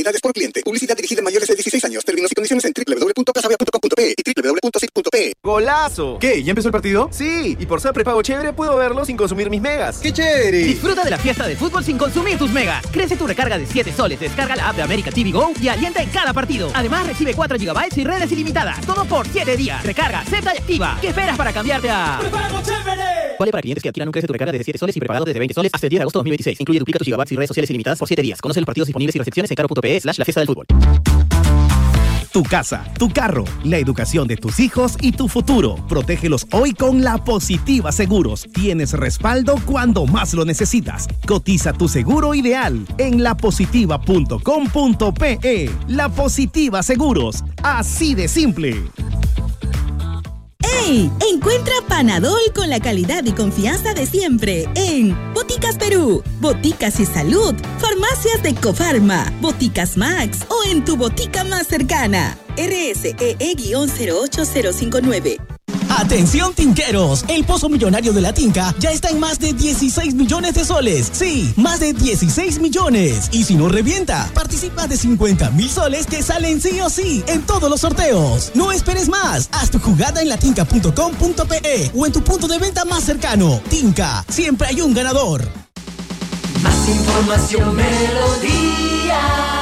unidades por cliente. Publicidad dirigida a mayores de 16 años. Términos y condiciones en www.casavia.com.pe y www.sit.pe. ¡Golazo! ¿Qué? ¿Ya empezó el partido? Sí, y por ser prepago chévere puedo verlo sin consumir mis megas. ¡Qué chévere! Disfruta de la fiesta de fútbol sin consumir tus megas. Crece tu recarga de 7 soles, descarga la app de América TV Go y alienta en cada partido. Además recibe 4 GB y redes ilimitadas. Todo por 7 días. Recarga, acepta y activa. ¿Qué esperas para cambiarte a prepago chévere? Vale para clientes que adquieran un Crece tu recarga desde 7 soles y prepagado desde 20 soles hasta el 10 de agosto de 2026. Incluye duplica tus gigabytes y redes sociales ilimitadas por 7 días. Conoce los partidos disponibles y recepciones en caro.pe/la fiesta del fútbol. Tu casa, tu carro, la educación de tus hijos y tu futuro. Protégelos hoy con La Positiva Seguros. Tienes respaldo cuando más lo necesitas. Cotiza tu seguro ideal en lapositiva.com.pe. La Positiva Seguros. Así de simple. ¡Hey! Encuentra Panadol con la calidad y confianza de siempre en Boticas Perú, Boticas y Salud, Farmacias de Cofarma, Boticas Max o en tu botica más cercana. RSEE-08059. ¡Atención, tinqueros! El pozo millonario de la Tinca ya está en más de 16 millones de soles. Sí, más de 16 millones. Y si no revienta, participa de 50,000 soles que salen sí o sí en todos los sorteos. No esperes más. Haz tu jugada en latinca.com.pe o en tu punto de venta más cercano. Tinca, siempre hay un ganador. Más información, Melodía.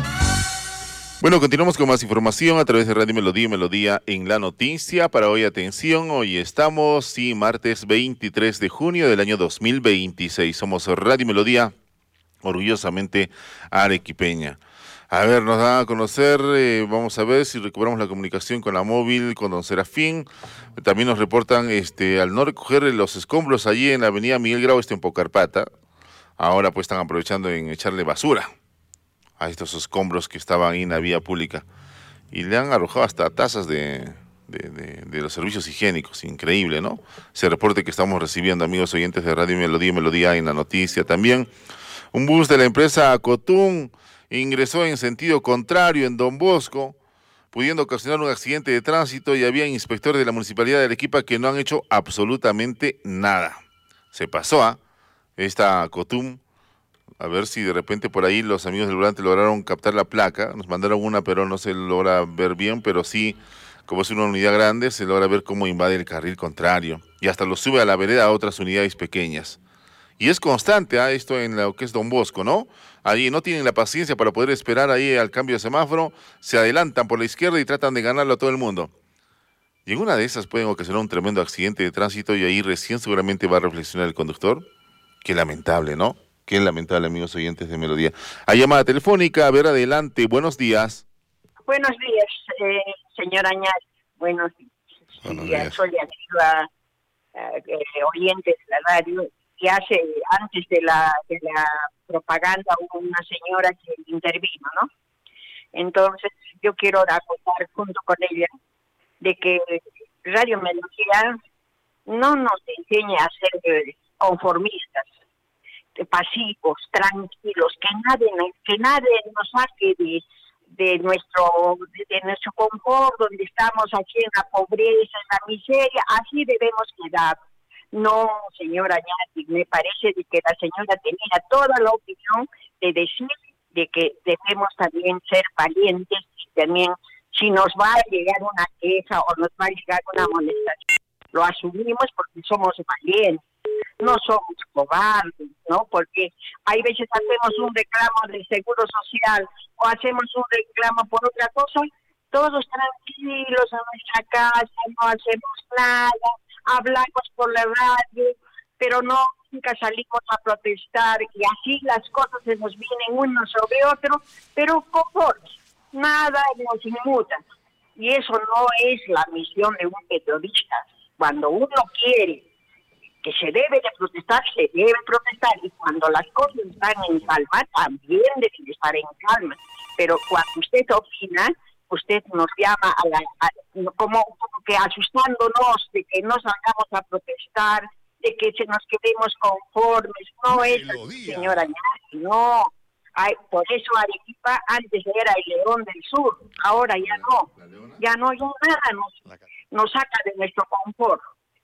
Bueno, continuamos con más información a través de Radio Melodía y Melodía en la Noticia. Para hoy, atención, hoy estamos, martes 23 de junio del año 2026. Somos Radio Melodía, orgullosamente arequipeña. A ver, nos da a conocer, vamos a ver si recuperamos la comunicación con la móvil, con don Serafín. También nos reportan, al no recoger los escombros allí en la avenida Miguel Grau, en Pocarpata, ahora pues están aprovechando en echarle basura a estos escombros que estaban ahí en la vía pública. Y le han arrojado hasta tazas de los servicios higiénicos. Increíble, ¿no? Ese reporte que estamos recibiendo, amigos oyentes de Radio Melodía y Melodía en la Noticia. También, un bus de la empresa Cotún ingresó en sentido contrario en Don Bosco, pudiendo ocasionar un accidente de tránsito, y había inspectores de la Municipalidad de Arequipa que no han hecho absolutamente nada. Se pasó a esta Cotún. A ver si de repente por ahí los amigos del volante lograron captar la placa. Nos mandaron una, pero no se logra ver bien, pero sí, como es una unidad grande, se logra ver cómo invade el carril contrario. Y hasta lo sube a la vereda a otras unidades pequeñas. Y es constante esto en lo que es Don Bosco, ¿no? Ahí no tienen la paciencia para poder esperar ahí al cambio de semáforo, se adelantan por la izquierda y tratan de ganarlo a todo el mundo. Y en una de esas pueden ocasionar un tremendo accidente de tránsito, y ahí recién seguramente va a reflexionar el conductor. Qué lamentable, ¿no? Qué lamentable, amigos oyentes de Melodía. Hay llamada telefónica, a ver, adelante, buenos días. Buenos días, señora Añaz. Buenos días. Soy activa oyente de la radio, y antes de la propaganda hubo una señora que intervino, ¿no? Entonces yo quiero acotar junto con ella de que Radio Melodía no nos enseña a ser conformistas, pasivos, tranquilos, que nadie nos saque de nuestro confort, donde estamos aquí en la pobreza, en la miseria. Así debemos quedar. No, señora Ñati, me parece de que la señora tenía toda la opinión de decir de que debemos también ser valientes, y también si nos va a llegar una queja o nos va a llegar una amonestación, lo asumimos porque somos valientes. No somos cobardes, ¿no? Porque hay veces hacemos un reclamo del seguro social o hacemos un reclamo por otra cosa, todos tranquilos en nuestra casa, no hacemos nada, hablamos por la radio, pero nunca salimos a protestar, y así las cosas se nos vienen uno sobre otro, pero conformes, nada nos inmuta. Y eso no es la misión de un periodista. Cuando uno quiere que se debe de protestar, se debe protestar, y cuando las cosas están en calma, también deben estar en calma. Pero cuando usted opina, usted nos llama como que asustándonos de que no salgamos a protestar, de que nos quedemos conformes. No es así, señora Ñati, no. Por eso Arequipa antes era el León del Sur, ahora ya nada nos saca de nuestro confort.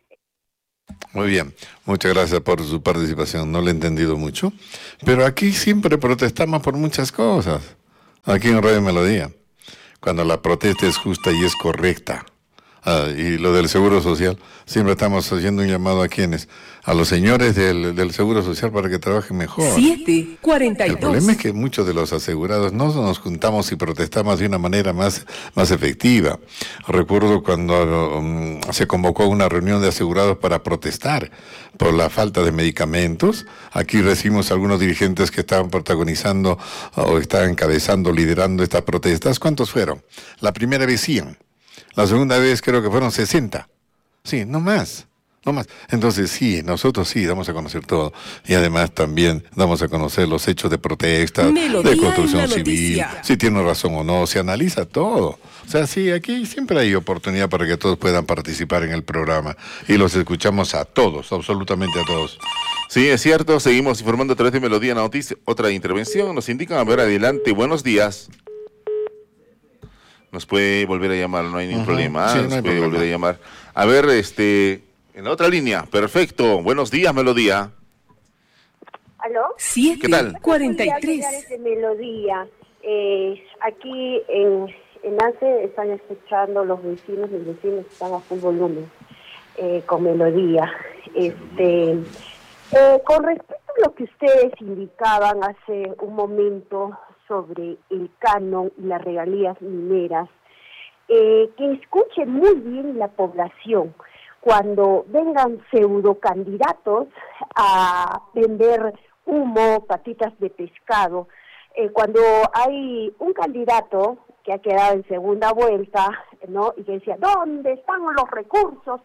Muy bien, muchas gracias por su participación. No le he entendido mucho, pero aquí siempre protestamos por muchas cosas. Aquí en Radio Melodía, cuando la protesta es justa y es correcta. Y lo del Seguro Social, siempre estamos haciendo un llamado a quienes, a los señores del Seguro Social para que trabajen mejor. 7:42. El problema es que muchos de los asegurados no nos juntamos y protestamos de una manera más efectiva. Recuerdo cuando se convocó una reunión de asegurados para protestar por la falta de medicamentos. Aquí recibimos algunos dirigentes que estaban protagonizando o estaban encabezando, liderando estas protestas. ¿Cuántos fueron? La primera vez 100. La segunda vez creo que fueron 60. Sí, no más. Entonces sí, nosotros sí damos a conocer todo. Y además también damos a conocer los hechos de protesta, de construcción civil, si tiene razón o no, se analiza todo. O sea, sí, aquí siempre hay oportunidad para que todos puedan participar en el programa. Y los escuchamos a todos, absolutamente a todos. Sí, es cierto, seguimos informando a través de Melodía Noticias. Otra intervención, nos indican, a ver, adelante, buenos días. Nos puede volver a llamar, no hay ningún problema. Sí, nos puede volver a llamar. A ver, en la otra línea, perfecto. Buenos días, Melodía. ¿Aló? 7:43. ¿Qué tal? 43. De Melodía. Aquí en ACE están escuchando los vecinos están a full volumen con Melodía. Con respecto a lo que ustedes indicaban hace un momento sobre el canon y las regalías mineras, que escuche muy bien la población cuando vengan pseudocandidatos a vender humo, patitas de pescado, cuando hay un candidato que ha quedado en segunda vuelta, ¿no? Y que decía, ¿dónde están los recursos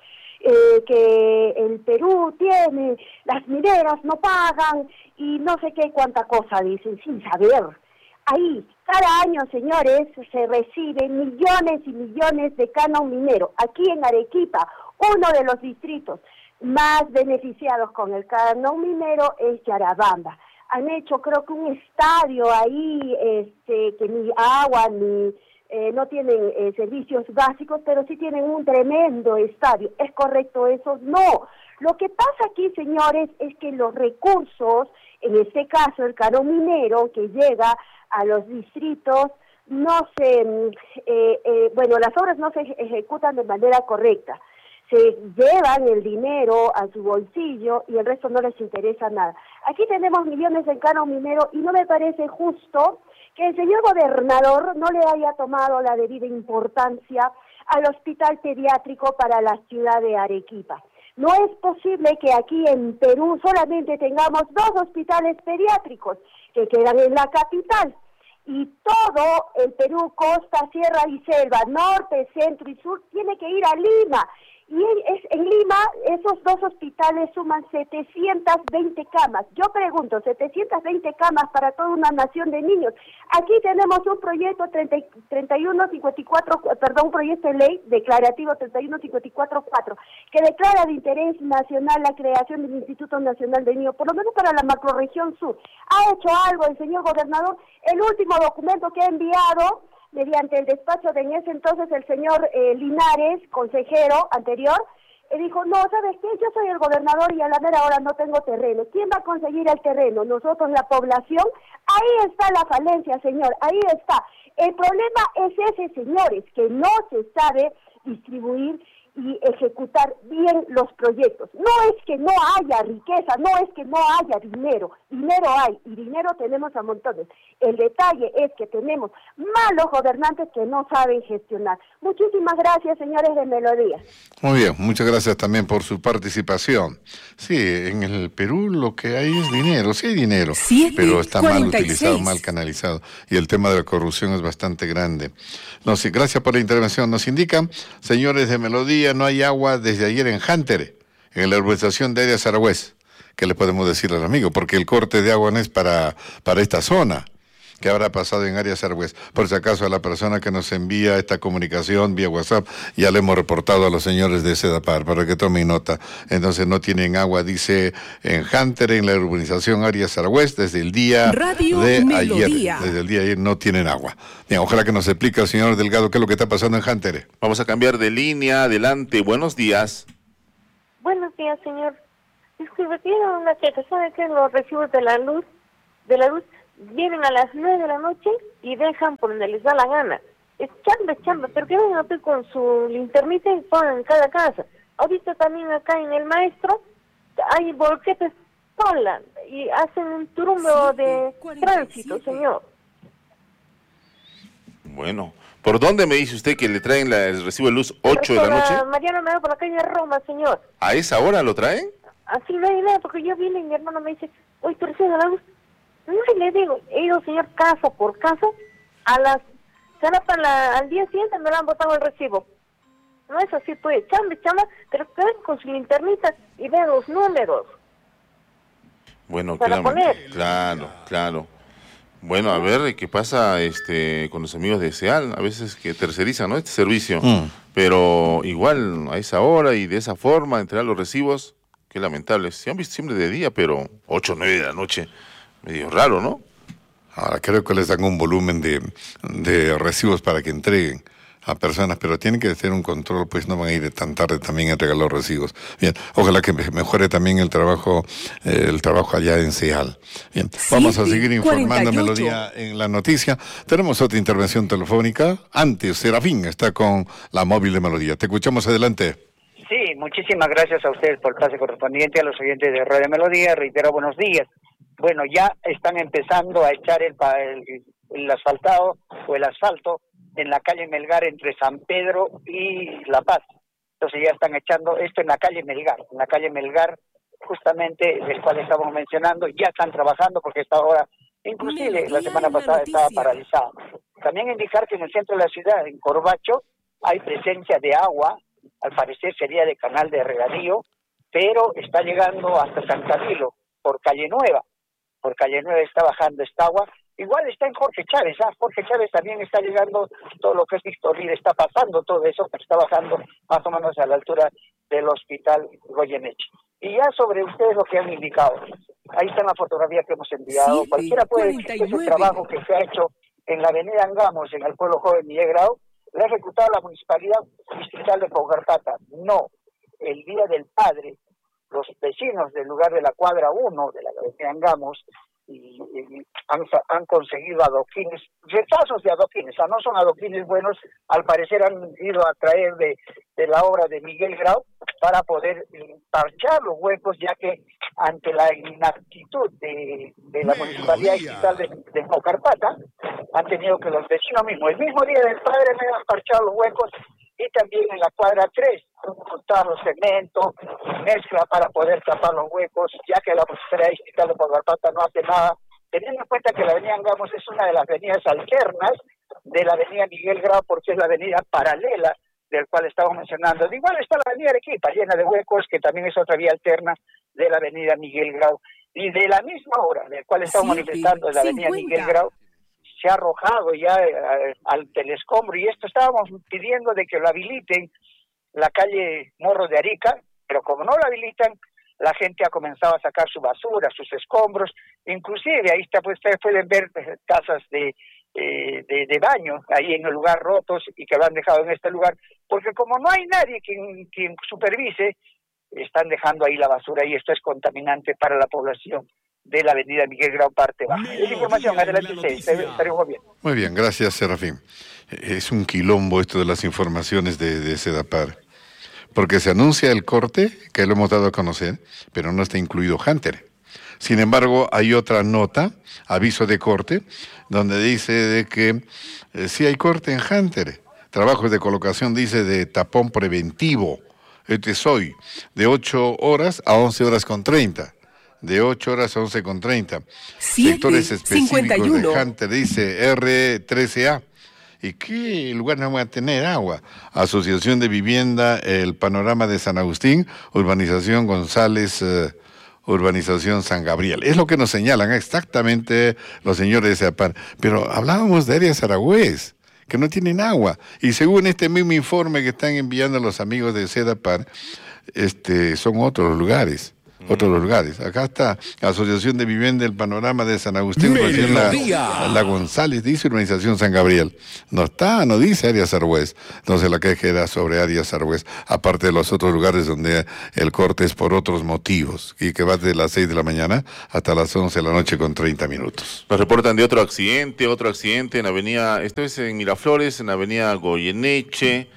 que el Perú tiene? Las mineras no pagan y no sé qué cuánta cosa dicen sin saber. Ahí, cada año, señores, se reciben millones y millones de canon minero. Aquí en Arequipa, uno de los distritos más beneficiados con el canon minero es Yarabamba. Han hecho, creo que un estadio ahí, que ni agua, ni no tienen servicios básicos, pero sí tienen un tremendo estadio. ¿Es correcto eso? No. Lo que pasa aquí, señores, es que los recursos, en este caso el canon minero que llega a los distritos, no se, las obras no se ejecutan de manera correcta. Se llevan el dinero a su bolsillo y el resto no les interesa nada. Aquí tenemos millones en canon minero y no me parece justo que el señor gobernador no le haya tomado la debida importancia al hospital pediátrico para la ciudad de Arequipa. No es posible que aquí en Perú solamente tengamos 2 hospitales pediátricos que quedan en la capital. Y todo el Perú, costa, sierra y selva, norte, centro y sur, tiene que ir a Lima. Y en Lima esos 2 hospitales suman 720 camas. Yo pregunto, 720 camas para toda una nación de niños. Aquí tenemos un proyecto 3154, un proyecto de ley declarativo 31544, que declara de interés nacional la creación del Instituto Nacional del Niño, por lo menos para la macrorregión sur. ¿Ha hecho algo el señor gobernador? El último documento que ha enviado mediante el despacho de en ese entonces el señor Linares, consejero anterior, dijo, no, ¿sabes qué? Yo soy el gobernador y a la mera hora no tengo terreno. ¿Quién va a conseguir el terreno? Nosotros, la población. Ahí está la falencia, señor, ahí está. El problema es ese, señores, que no se sabe distribuir y ejecutar bien los proyectos. No es que no haya riqueza, no es que no haya dinero. Dinero hay y dinero tenemos a montones. El detalle es que tenemos malos gobernantes que no saben gestionar. Muchísimas gracias, señores de Melodía. Muy bien, muchas gracias también por su participación. Sí, en el Perú lo que hay es dinero, sí hay dinero, pero está mal utilizado, mal canalizado. Y el tema de la corrupción es bastante grande. No, sí, gracias por la intervención. Nos indican, señores de Melodía, no hay agua desde ayer en Jantere, en la urbanización de Aria Saragüez. ¿Qué le podemos decir al amigo? Porque el corte de agua no es para esta zona. ¿Qué habrá pasado en Aria Saragüez? Por si acaso a la persona que nos envía esta comunicación vía WhatsApp, ya le hemos reportado a los señores de Sedapar para que tomen nota. Entonces no tienen agua, dice, en Jantere, en la urbanización Aria Saragüez, desde el día de ayer. Desde el día de ayer no tienen agua. Bien, ojalá que nos explique el señor Delgado qué es lo que está pasando en Jantere. Vamos a cambiar de línea, adelante, buenos días. Buenos días, señor. Disculpe, tiene una queja, ¿sabe que los recibos de la luz vienen a las 9 de la noche y dejan por donde les da la gana. Es chamba, pero que vengan con su linternita y pongan en cada casa. Ahorita también acá en el Maestro hay volquetes sola y hacen un turno de tránsito, señor. Bueno, ¿por dónde me dice usted que le traen el recibo de luz 8 de la noche? Mariano me da por la calle Roma, señor. ¿A esa hora lo traen? Así no hay nada, porque yo vine y mi hermano me dice, oye, ¿tú recién la luz? No, y le digo, he ido, señor, casa por casa, al día siguiente me lo han botado el recibo. No es así, pues, chamba, pero que ven con su linternita y vean los números. Bueno, claro. Bueno, a ver qué pasa con los amigos de SEAL, a veces que tercerizan, ¿no?, este servicio, pero igual a esa hora y de esa forma entregar los recibos, qué lamentable. Se han visto siempre de día, pero 8 o 9 de la noche, medio raro, ¿no? Ahora creo que les dan un volumen de recibos para que entreguen a personas, pero tienen que hacer un control, pues no van a ir tan tarde también a entregar los recibos. Bien, ojalá que mejore también el trabajo allá en SEAL. Bien, vamos a seguir informando, Melodía, en la noticia. Tenemos otra intervención telefónica. Antes, Serafín está con la móvil de Melodía. Te escuchamos, adelante. Sí, muchísimas gracias a ustedes por el pase correspondiente, a los oyentes de Radio Melodía. Reitero, buenos días. Bueno, ya están empezando a echar el asfaltado o el asfalto en la calle Melgar entre San Pedro y La Paz. Entonces ya están echando esto en la calle Melgar, justamente del cual estamos mencionando, ya están trabajando porque esta hora, inclusive la semana pasada estaba paralizado. También indicar que en el centro de la ciudad, en Corbacho, hay presencia de agua, al parecer sería de canal de regadío, pero está llegando hasta San Camilo, por Calle Nueva está bajando esta agua. Igual está en Jorge Chávez, Jorge Chávez también está llegando, todo lo que es Victorino, está pasando todo eso, pero está bajando más o menos a la altura del hospital Goyeneche. Y ya sobre ustedes lo que han indicado, ahí está la fotografía que hemos enviado, cualquiera puede decir que ese trabajo que se ha hecho en la avenida Angamos, en el pueblo joven Miguel Grau, le ha ejecutado la Municipalidad Distrital de Paucarpata. No, el Día del Padre, los vecinos del lugar de la cuadra 1 de la avenida Angamos, y han conseguido adoquines, retazos de adoquines, no son adoquines buenos, al parecer han ido a traer de la obra de Miguel Grau para poder parchar los huecos, ya que ante la inactitud de la Municipalidad Distrital de Paucarpata, han tenido que los vecinos mismos, el mismo Día del Padre, me han parchado los huecos, y también en la cuadra 3, juntar los cementos, mezcla para poder tapar los huecos, ya que la Municipalidad Distrital de Paucarpata no hace nada, teniendo en cuenta que la avenida Angamos es una de las avenidas alternas de la avenida Miguel Grau, porque es la avenida paralela del cual estamos mencionando. De igual está la avenida Arequipa, llena de huecos, que también es otra vía alterna de la avenida Miguel Grau. Y de la misma hora del cual estamos manifestando, de la avenida Miguel Grau, se ha arrojado ya al telescombro, y esto estábamos pidiendo de que lo habiliten la calle Morro de Arica, pero como no lo habilitan, la gente ha comenzado a sacar su basura, sus escombros, inclusive ahí está, pues ustedes pueden ver tazas de baño ahí en el lugar rotos y que lo han dejado en este lugar, porque como no hay nadie quien supervise, están dejando ahí la basura y esto es contaminante para la población de la avenida Miguel Grau, parte baja. Esa información, adelante, estaremos bien. Muy bien, gracias, Serafín. Es un quilombo esto de las informaciones de Sedapar, porque se anuncia el corte, que lo hemos dado a conocer, pero no está incluido Hunter. Sin embargo, hay otra nota, aviso de corte, donde dice de que sí hay corte en Hunter. Trabajos de colocación, dice, de tapón preventivo. Este es hoy, de 8 horas a 11 horas con 30. De 8 horas a 11 con 30. Sectores específicos 51. De Hunter, dice R13A. ¿Y qué lugar no va a tener agua? Asociación de Vivienda El Panorama de San Agustín, Urbanización González, Urbanización San Gabriel. Es lo que nos señalan exactamente los señores de Sedapar. Pero hablábamos de áreas Aragüez, que no tienen agua. Y según este mismo informe que están enviando los amigos de Sedapar, son otros lugares. otros lugares. Acá está Asociación de Vivienda del Panorama de San Agustín, la González dice Urbanización San Gabriel. No dice Arias Argüez. Entonces la queja era sobre Arias Argüez, aparte de los otros lugares donde el corte es por otros motivos y que va desde las 6 de la mañana hasta las 11 de la noche con 30 minutos. Nos reportan de otro accidente en avenida, esta vez en Miraflores, en avenida Goyeneche,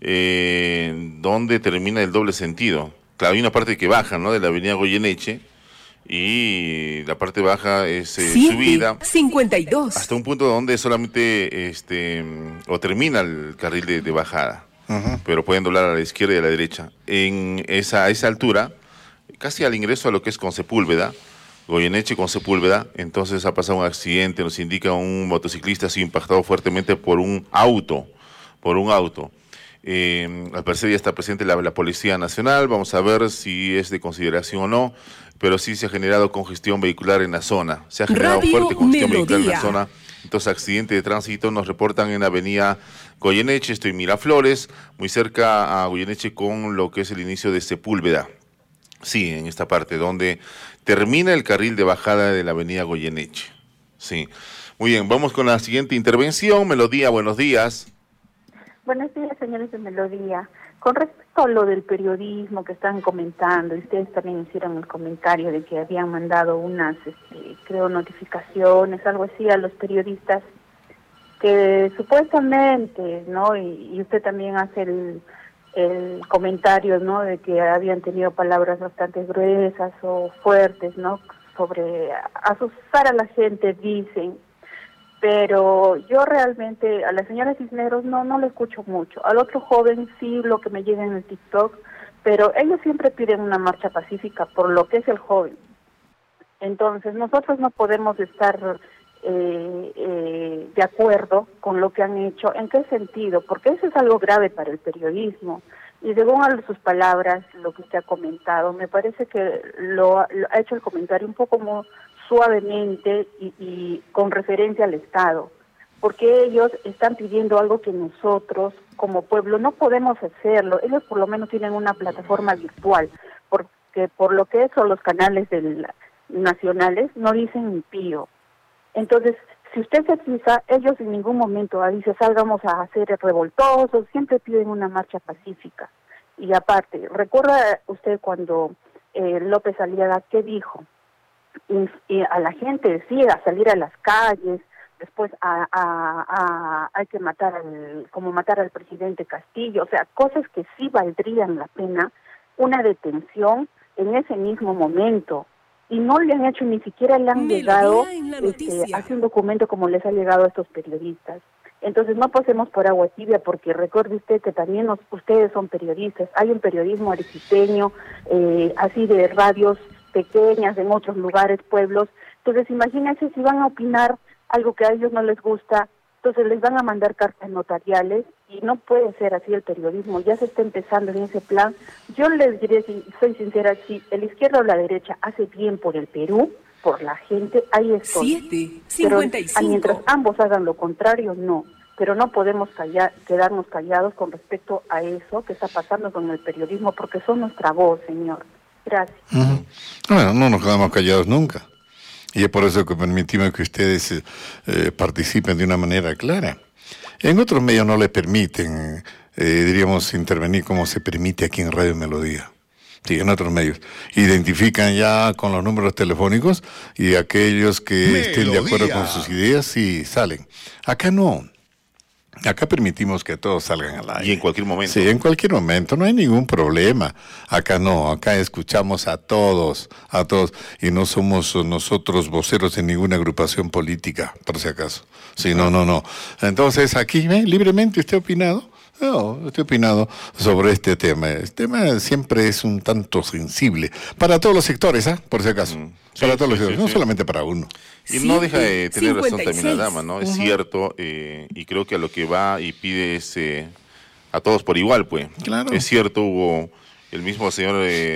donde termina el doble sentido. Claro, hay una parte que baja, ¿no?, de la avenida Goyeneche, y la parte baja es subida 52 hasta un punto donde solamente o termina el carril de bajada, pero pueden doblar a la izquierda y a la derecha. En a esa altura, casi al ingreso a lo que es con Sepúlveda, Goyeneche con Sepúlveda, entonces ha pasado un accidente, nos indica un motociclista ha sido impactado fuertemente por un auto. Al parecer ya está presente la Policía Nacional, vamos a ver si es de consideración o no, pero sí se ha generado congestión vehicular en la zona, fuerte congestión vehicular en la zona. Entonces, accidente de tránsito nos reportan en la avenida Goyeneche, estoy en Miraflores, muy cerca a Goyeneche con lo que es el inicio de Sepúlveda. Sí, en esta parte, donde termina el carril de bajada de la avenida Goyeneche. Sí. Muy bien, vamos con la siguiente intervención. Melodía, buenos días. Buenos días, señores de Melodía. Con respecto a lo del periodismo que están comentando, y ustedes también hicieron el comentario de que habían mandado unas, creo, notificaciones, algo así, a los periodistas, que supuestamente, ¿no? Y usted también hace el comentario, ¿no?, de que habían tenido palabras bastante gruesas o fuertes, ¿no?, sobre asustar a la gente, dicen. Pero yo realmente a la señora Cisneros no le escucho mucho. Al otro joven sí, lo que me llega en el TikTok, pero ellos siempre piden una marcha pacífica por lo que es el joven. Entonces nosotros no podemos estar de acuerdo con lo que han hecho. ¿En qué sentido? Porque eso es algo grave para el periodismo. Y según sus palabras, lo que usted ha comentado, me parece que lo ha hecho el comentario un poco muy suavemente y con referencia al Estado, porque ellos están pidiendo algo que nosotros como pueblo no podemos hacerlo. Ellos por lo menos tienen una plataforma virtual, porque por lo que son los canales nacionales no dicen ni pío. Entonces, si usted se fija, ellos en ningún momento dice salgamos a hacer revoltosos, siempre piden una marcha pacífica. Y aparte, ¿recuerda usted cuando López Aliaga qué dijo? Y a la gente decía salir a las calles, después hay que matar al presidente Castillo, o sea, cosas que sí valdrían la pena una detención en ese mismo momento. Y no le han hecho, ni siquiera le han llegado hace un documento como les ha llegado a estos periodistas. Entonces no pasemos por agua tibia, porque recuerde usted que también ustedes son periodistas. Hay un periodismo arequipeño, así de radios pequeñas en otros lugares, pueblos. Entonces imagínense si van a opinar algo que a ellos no les gusta, entonces les van a mandar cartas notariales, y no puede ser así el periodismo. Ya se está empezando en ese plan. Yo les diré, si soy sincera, si la izquierda o la derecha hace bien por el Perú, por la gente, ahí estoy. 7:55. Pero mientras ambos hagan lo contrario, no. Pero no podemos quedarnos callados con respecto a eso que está pasando con el periodismo, porque son nuestra voz, señor. Gracias. Bueno, no nos quedamos callados nunca. Y es por eso que permitimos que ustedes participen de una manera clara. En otros medios no les permiten, diríamos, intervenir como se permite aquí en Radio Melodía. Sí, en otros medios. Identifican ya con los números telefónicos y aquellos que estén de acuerdo con sus ideas, sí, salen. Acá no. Acá permitimos que todos salgan al aire. Y en cualquier momento. Sí, en cualquier momento, no hay ningún problema. Acá no, acá escuchamos a todos, y no somos nosotros voceros de ninguna agrupación política, por si acaso. Sí, no. Entonces, aquí, libremente usted ha opinado. No, estoy opinando sobre este tema. El tema siempre es un tanto sensible para todos los sectores, por si acaso. Para todos los sectores, no solamente para uno. Y no deja de tener razón también la dama, ¿no? Es cierto, y creo que a lo que va y pide es a todos por igual, pues. Claro. Es cierto, hubo el mismo señor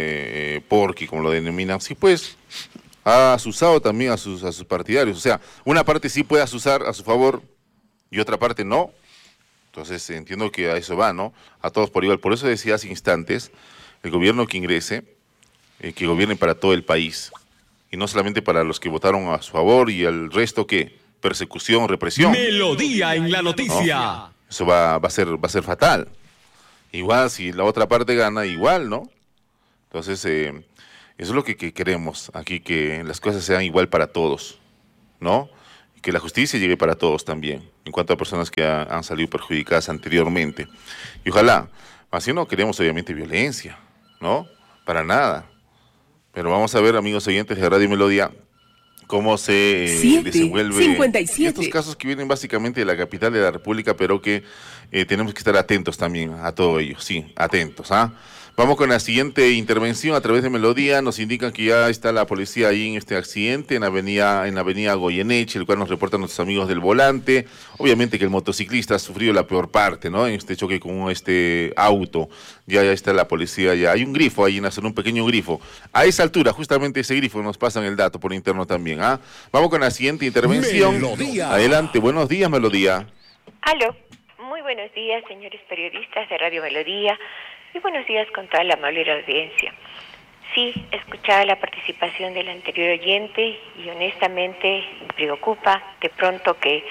Porky, como lo denominan, sí, pues, ha asusado también a sus partidarios. O sea, una parte sí puede asusar a su favor y otra parte no. Entonces entiendo que a eso va, ¿no? A todos por igual. Por eso decía hace instantes, el gobierno que ingrese que gobiernen para todo el país. Y no solamente para los que votaron a su favor y el resto, ¿qué? Persecución, represión. Melodía en la noticia. ¿No? Eso va a ser fatal. Igual, si la otra parte gana, igual, ¿no? Entonces, eso es lo que queremos aquí, que las cosas sean igual para todos, ¿no? Y que la justicia llegue para todos también, en cuanto a personas que han salido perjudicadas anteriormente. Y ojalá, así no queremos obviamente violencia, ¿no? Para nada. Pero vamos a ver, amigos oyentes de Radio Melodía, cómo se desenvuelve estos casos que vienen básicamente de la capital de la República, pero que tenemos que estar atentos también a todo ello. Sí, atentos, ¿ah? Vamos con la siguiente intervención a través de Melodía. Nos indican que ya está la policía ahí en este accidente en avenida Goyeneche, el cual nos reportan nuestros amigos del volante. Obviamente que el motociclista ha sufrido la peor parte, ¿no? En este choque con este auto. Ya está la policía, ya hay un grifo ahí en la zona, un pequeño grifo. A esa altura, justamente ese grifo, nos pasan el dato por interno también, ¿ah? Vamos con la siguiente intervención. Melodía. Adelante, buenos días, Melodía. Aló, muy buenos días, señores periodistas de Radio Melodía. Y buenos días con toda la amable audiencia. Sí, escuchaba la participación del anterior oyente y honestamente me preocupa de pronto que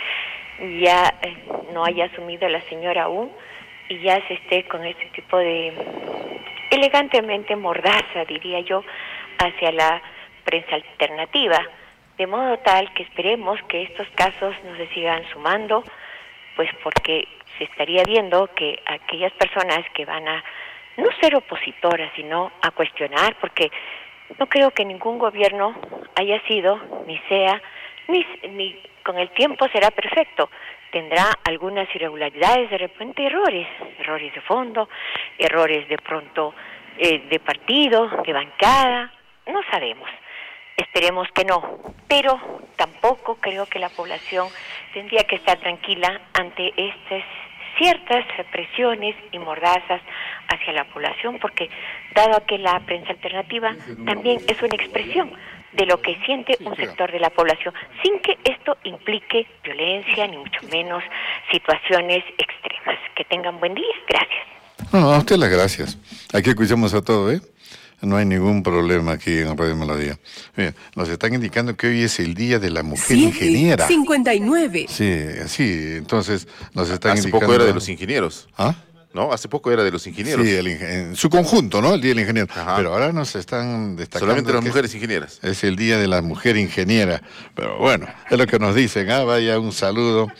ya no haya asumido la señora aún y ya se esté con este tipo de elegantemente mordaza, diría yo, hacia la prensa alternativa. De modo tal que esperemos que estos casos no se sigan sumando, pues porque se estaría viendo que aquellas personas que van a no ser opositoras, sino a cuestionar, porque no creo que ningún gobierno haya sido, ni sea, ni con el tiempo será perfecto. Tendrá algunas irregularidades, de repente errores de fondo, errores de pronto de partido, de bancada, no sabemos. Esperemos que no, pero tampoco creo que la población tendría que estar tranquila ante estas ciertas presiones y mordazas hacia la población, porque dado que la prensa alternativa también es una expresión de lo que siente un sector de la población, sin que esto implique violencia, ni mucho menos situaciones extremas. Que tengan buen día, gracias. No, a usted las gracias. Aquí escuchamos a todo, ¿eh? No hay ningún problema aquí en Radio Melodía. Mira, nos están indicando que hoy es el Día de la Mujer Ingeniera. 59. Sí, entonces nos están indicando... Hace poco era de los ingenieros. ¿Ah? ¿No? Hace poco era de los ingenieros. Sí, en su conjunto, ¿no? El Día del Ingeniero. Ajá. Pero ahora nos están destacando... Solamente las mujeres ingenieras. Es el Día de la Mujer Ingeniera. Pero bueno, es lo que nos dicen. Vaya, un saludo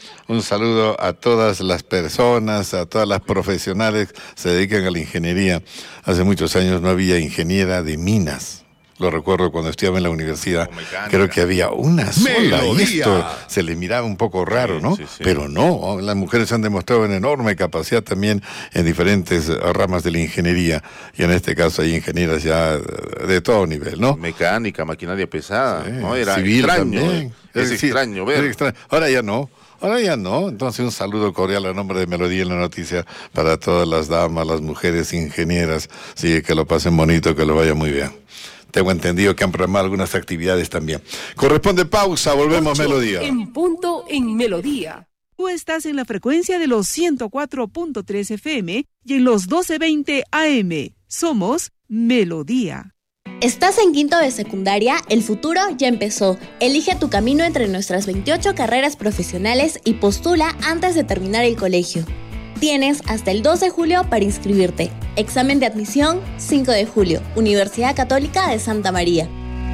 a todas las personas, a todas las profesionales que se dedican a la ingeniería. Hace muchos años no había ingeniera de minas. Lo recuerdo cuando estudiaba en la universidad, creo que había una sola, y esto se le miraba un poco raro, ¿no? Sí. Pero no, las mujeres han demostrado una enorme capacidad también en diferentes ramas de la ingeniería, y en este caso hay ingenieras ya de todo nivel, ¿no? Mecánica, maquinaria pesada, sí, ¿no? Era civil extraño, también. Es extraño ver. Ahora ya no. Entonces un saludo cordial a nombre de Melodía en la Noticia para todas las damas, las mujeres ingenieras, sí, que lo pasen bonito, que lo vaya muy bien. Tengo entendido que han programado algunas actividades también. Corresponde pausa, volvemos a Melodía. En punto en Melodía. Tú estás en la frecuencia de los 104.3 FM y en los 1220 AM. Somos Melodía. ¿Estás en quinto de secundaria? El futuro ya empezó. Elige tu camino entre nuestras 28 carreras profesionales y postula antes de terminar el colegio. Tienes hasta el 2 de julio para inscribirte. Examen de admisión, 5 de julio. Universidad Católica de Santa María.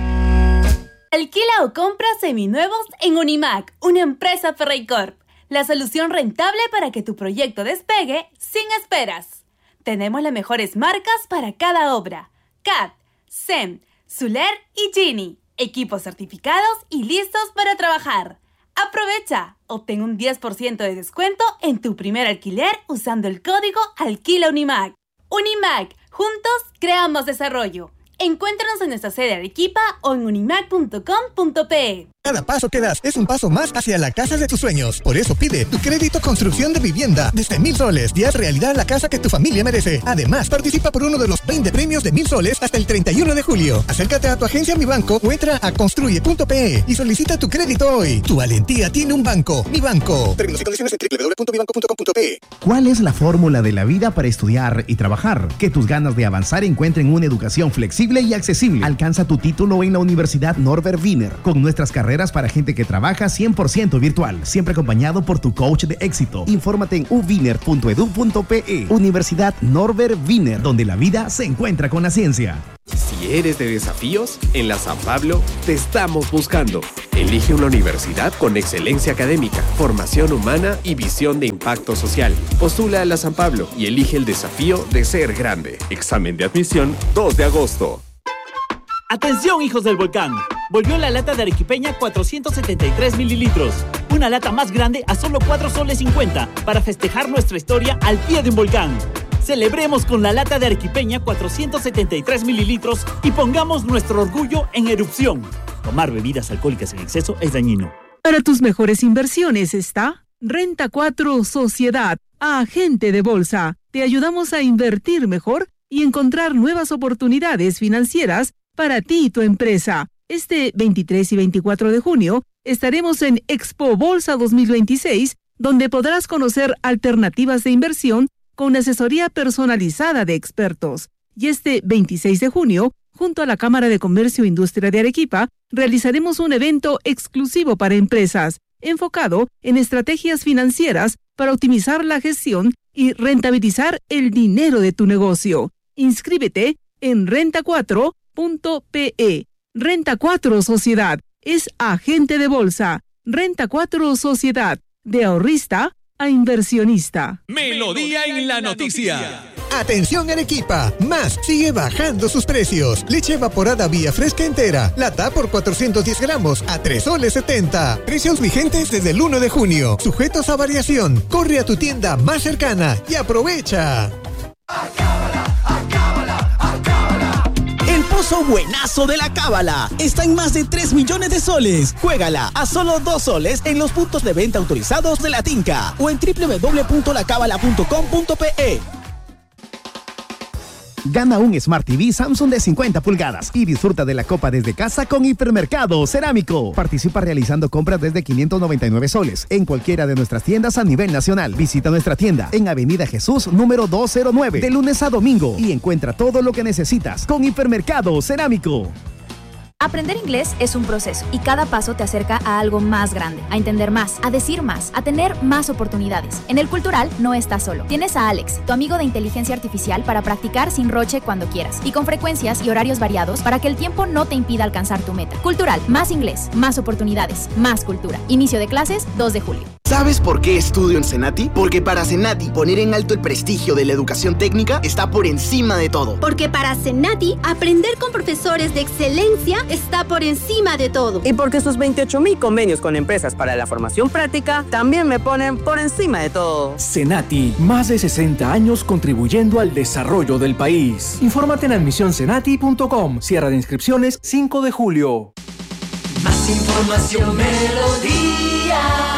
Alquila o compra seminuevos en Unimac, una empresa Ferreycorp. La solución rentable para que tu proyecto despegue sin esperas. Tenemos las mejores marcas para cada obra. CAT, SEM, Zuller y Gini. Equipos certificados y listos para trabajar. Aprovecha, obtén un 10% de descuento en tu primer alquiler usando el código ALQUILAUNIMAC. Unimac, juntos creamos desarrollo. Encuéntranos en nuestra sede de Arequipa o en unimac.com.pe. Cada paso que das es un paso más hacia la casa de tus sueños. Por eso pide tu crédito construcción de vivienda desde 1,000 soles y haz realidad la casa que tu familia merece. Además, participa por uno de los 20 premios de 1,000 soles hasta el 31 de julio. Acércate a tu agencia Mi Banco o entra a construye.pe y solicita tu crédito hoy. Tu valentía tiene un banco. Mi Banco. Términos y condiciones en www.mibanco.com.pe. ¿Cuál es la fórmula de la vida para estudiar y trabajar? Que tus ganas de avanzar encuentren una educación flexible y accesible. Alcanza tu título en la Universidad Norbert Wiener, con nuestras carreras para gente que trabaja 100% virtual, siempre acompañado por tu coach de éxito. Infórmate en uwiener.edu.pe. Universidad Norbert Wiener, donde la vida se encuentra con la ciencia. Si eres de desafíos, en la San Pablo te estamos buscando. Elige una universidad con excelencia académica, formación humana y visión de impacto social. Postula a la San Pablo y elige el desafío de ser grande. Examen de admisión 2 de agosto. Atención, hijos del volcán. Volvió la lata de arequipeña 473 mililitros. Una lata más grande a solo 4 soles 50 para festejar nuestra historia al pie de un volcán. Celebremos con la lata de arequipeña 473 mililitros y pongamos nuestro orgullo en erupción. Tomar bebidas alcohólicas en exceso es dañino. Para tus mejores inversiones está Renta 4 Sociedad, agente de bolsa. Te ayudamos a invertir mejor y encontrar nuevas oportunidades financieras para ti y tu empresa. Este 23 y 24 de junio estaremos en Expo Bolsa 2026, donde podrás conocer alternativas de inversión con asesoría personalizada de expertos. Y este 26 de junio, junto a la Cámara de Comercio e Industria de Arequipa, realizaremos un evento exclusivo para empresas, enfocado en estrategias financieras para optimizar la gestión y rentabilizar el dinero de tu negocio. Inscríbete en renta4.pe. Renta 4 Sociedad es agente de bolsa. Renta 4 Sociedad, de ahorrista a inversionista. Melodía en la noticia. Atención Arequipa, Más sigue bajando sus precios. Leche evaporada Vía Fresca entera, lata por 410 gramos a 3 soles 70. Precios vigentes desde el 1 de junio, sujetos a variación. Corre a tu tienda más cercana y aprovecha. El pozo buenazo de la Cábala está en más de 3 millones de soles. Juégala a solo 2 soles en los puntos de venta autorizados de la Tinca o en www.lacabala.com.pe. Gana un Smart TV Samsung de 50 pulgadas y disfruta de la copa desde casa con Hipermercado Cerámico. Participa realizando compras desde 599 soles en cualquiera de nuestras tiendas a nivel nacional. Visita nuestra tienda en Avenida Jesús, número 209, de lunes a domingo y encuentra todo lo que necesitas con Hipermercado Cerámico. Aprender inglés es un proceso y cada paso te acerca a algo más grande, a entender más, a decir más, a tener más oportunidades. En el Cultural no estás solo. Tienes a Alex, tu amigo de inteligencia artificial, para practicar sin roche cuando quieras y con frecuencias y horarios variados para que el tiempo no te impida alcanzar tu meta. Cultural, más inglés, más oportunidades, más cultura. Inicio de clases 2 de julio. ¿Sabes por qué estudio en Cenati? Porque para Cenati poner en alto el prestigio de la educación técnica está por encima de todo. Porque para Cenati aprender con profesores de excelencia está por encima de todo. Y porque sus 28,000 convenios con empresas para la formación práctica también me ponen por encima de todo. Cenati, más de 60 años contribuyendo al desarrollo del país. Infórmate en admisioncenati.com. Cierre de inscripciones 5 de julio. Más información, Melodía.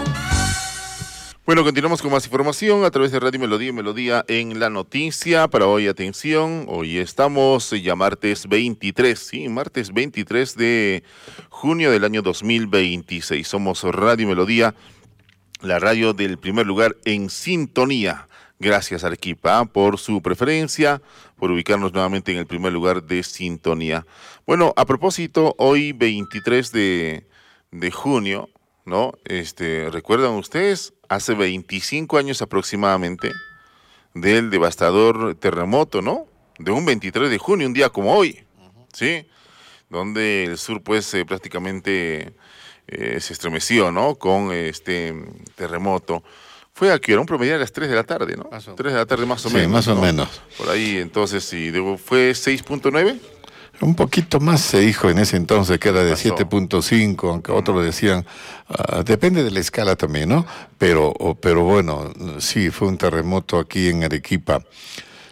Bueno, continuamos con más información a través de Radio Melodía y Melodía en la noticia. Para hoy, atención, hoy estamos ya martes 23, sí, martes 23 de junio del año 2026. Somos Radio Melodía, la radio del primer lugar en sintonía. Gracias, Arequipa, por su preferencia, por ubicarnos nuevamente en el primer lugar de sintonía. Bueno, a propósito, hoy 23 de junio, ¿no? ¿Recuerdan ustedes? Hace 25 años aproximadamente del devastador terremoto, ¿no? De un 23 de junio, un día como hoy, ¿sí? Donde el sur, pues, prácticamente se estremeció, ¿no? Con este terremoto. Fue aquí, era un promedio a las 3 de la tarde, ¿no? 3 de la tarde más o menos. Sí, más o menos. Por ahí, entonces, sí, fue 6.9. Un poquito más se dijo en ese entonces, que era de 7.5, aunque otros decían, depende de la escala también, ¿no? Pero bueno, sí, fue un terremoto aquí en Arequipa.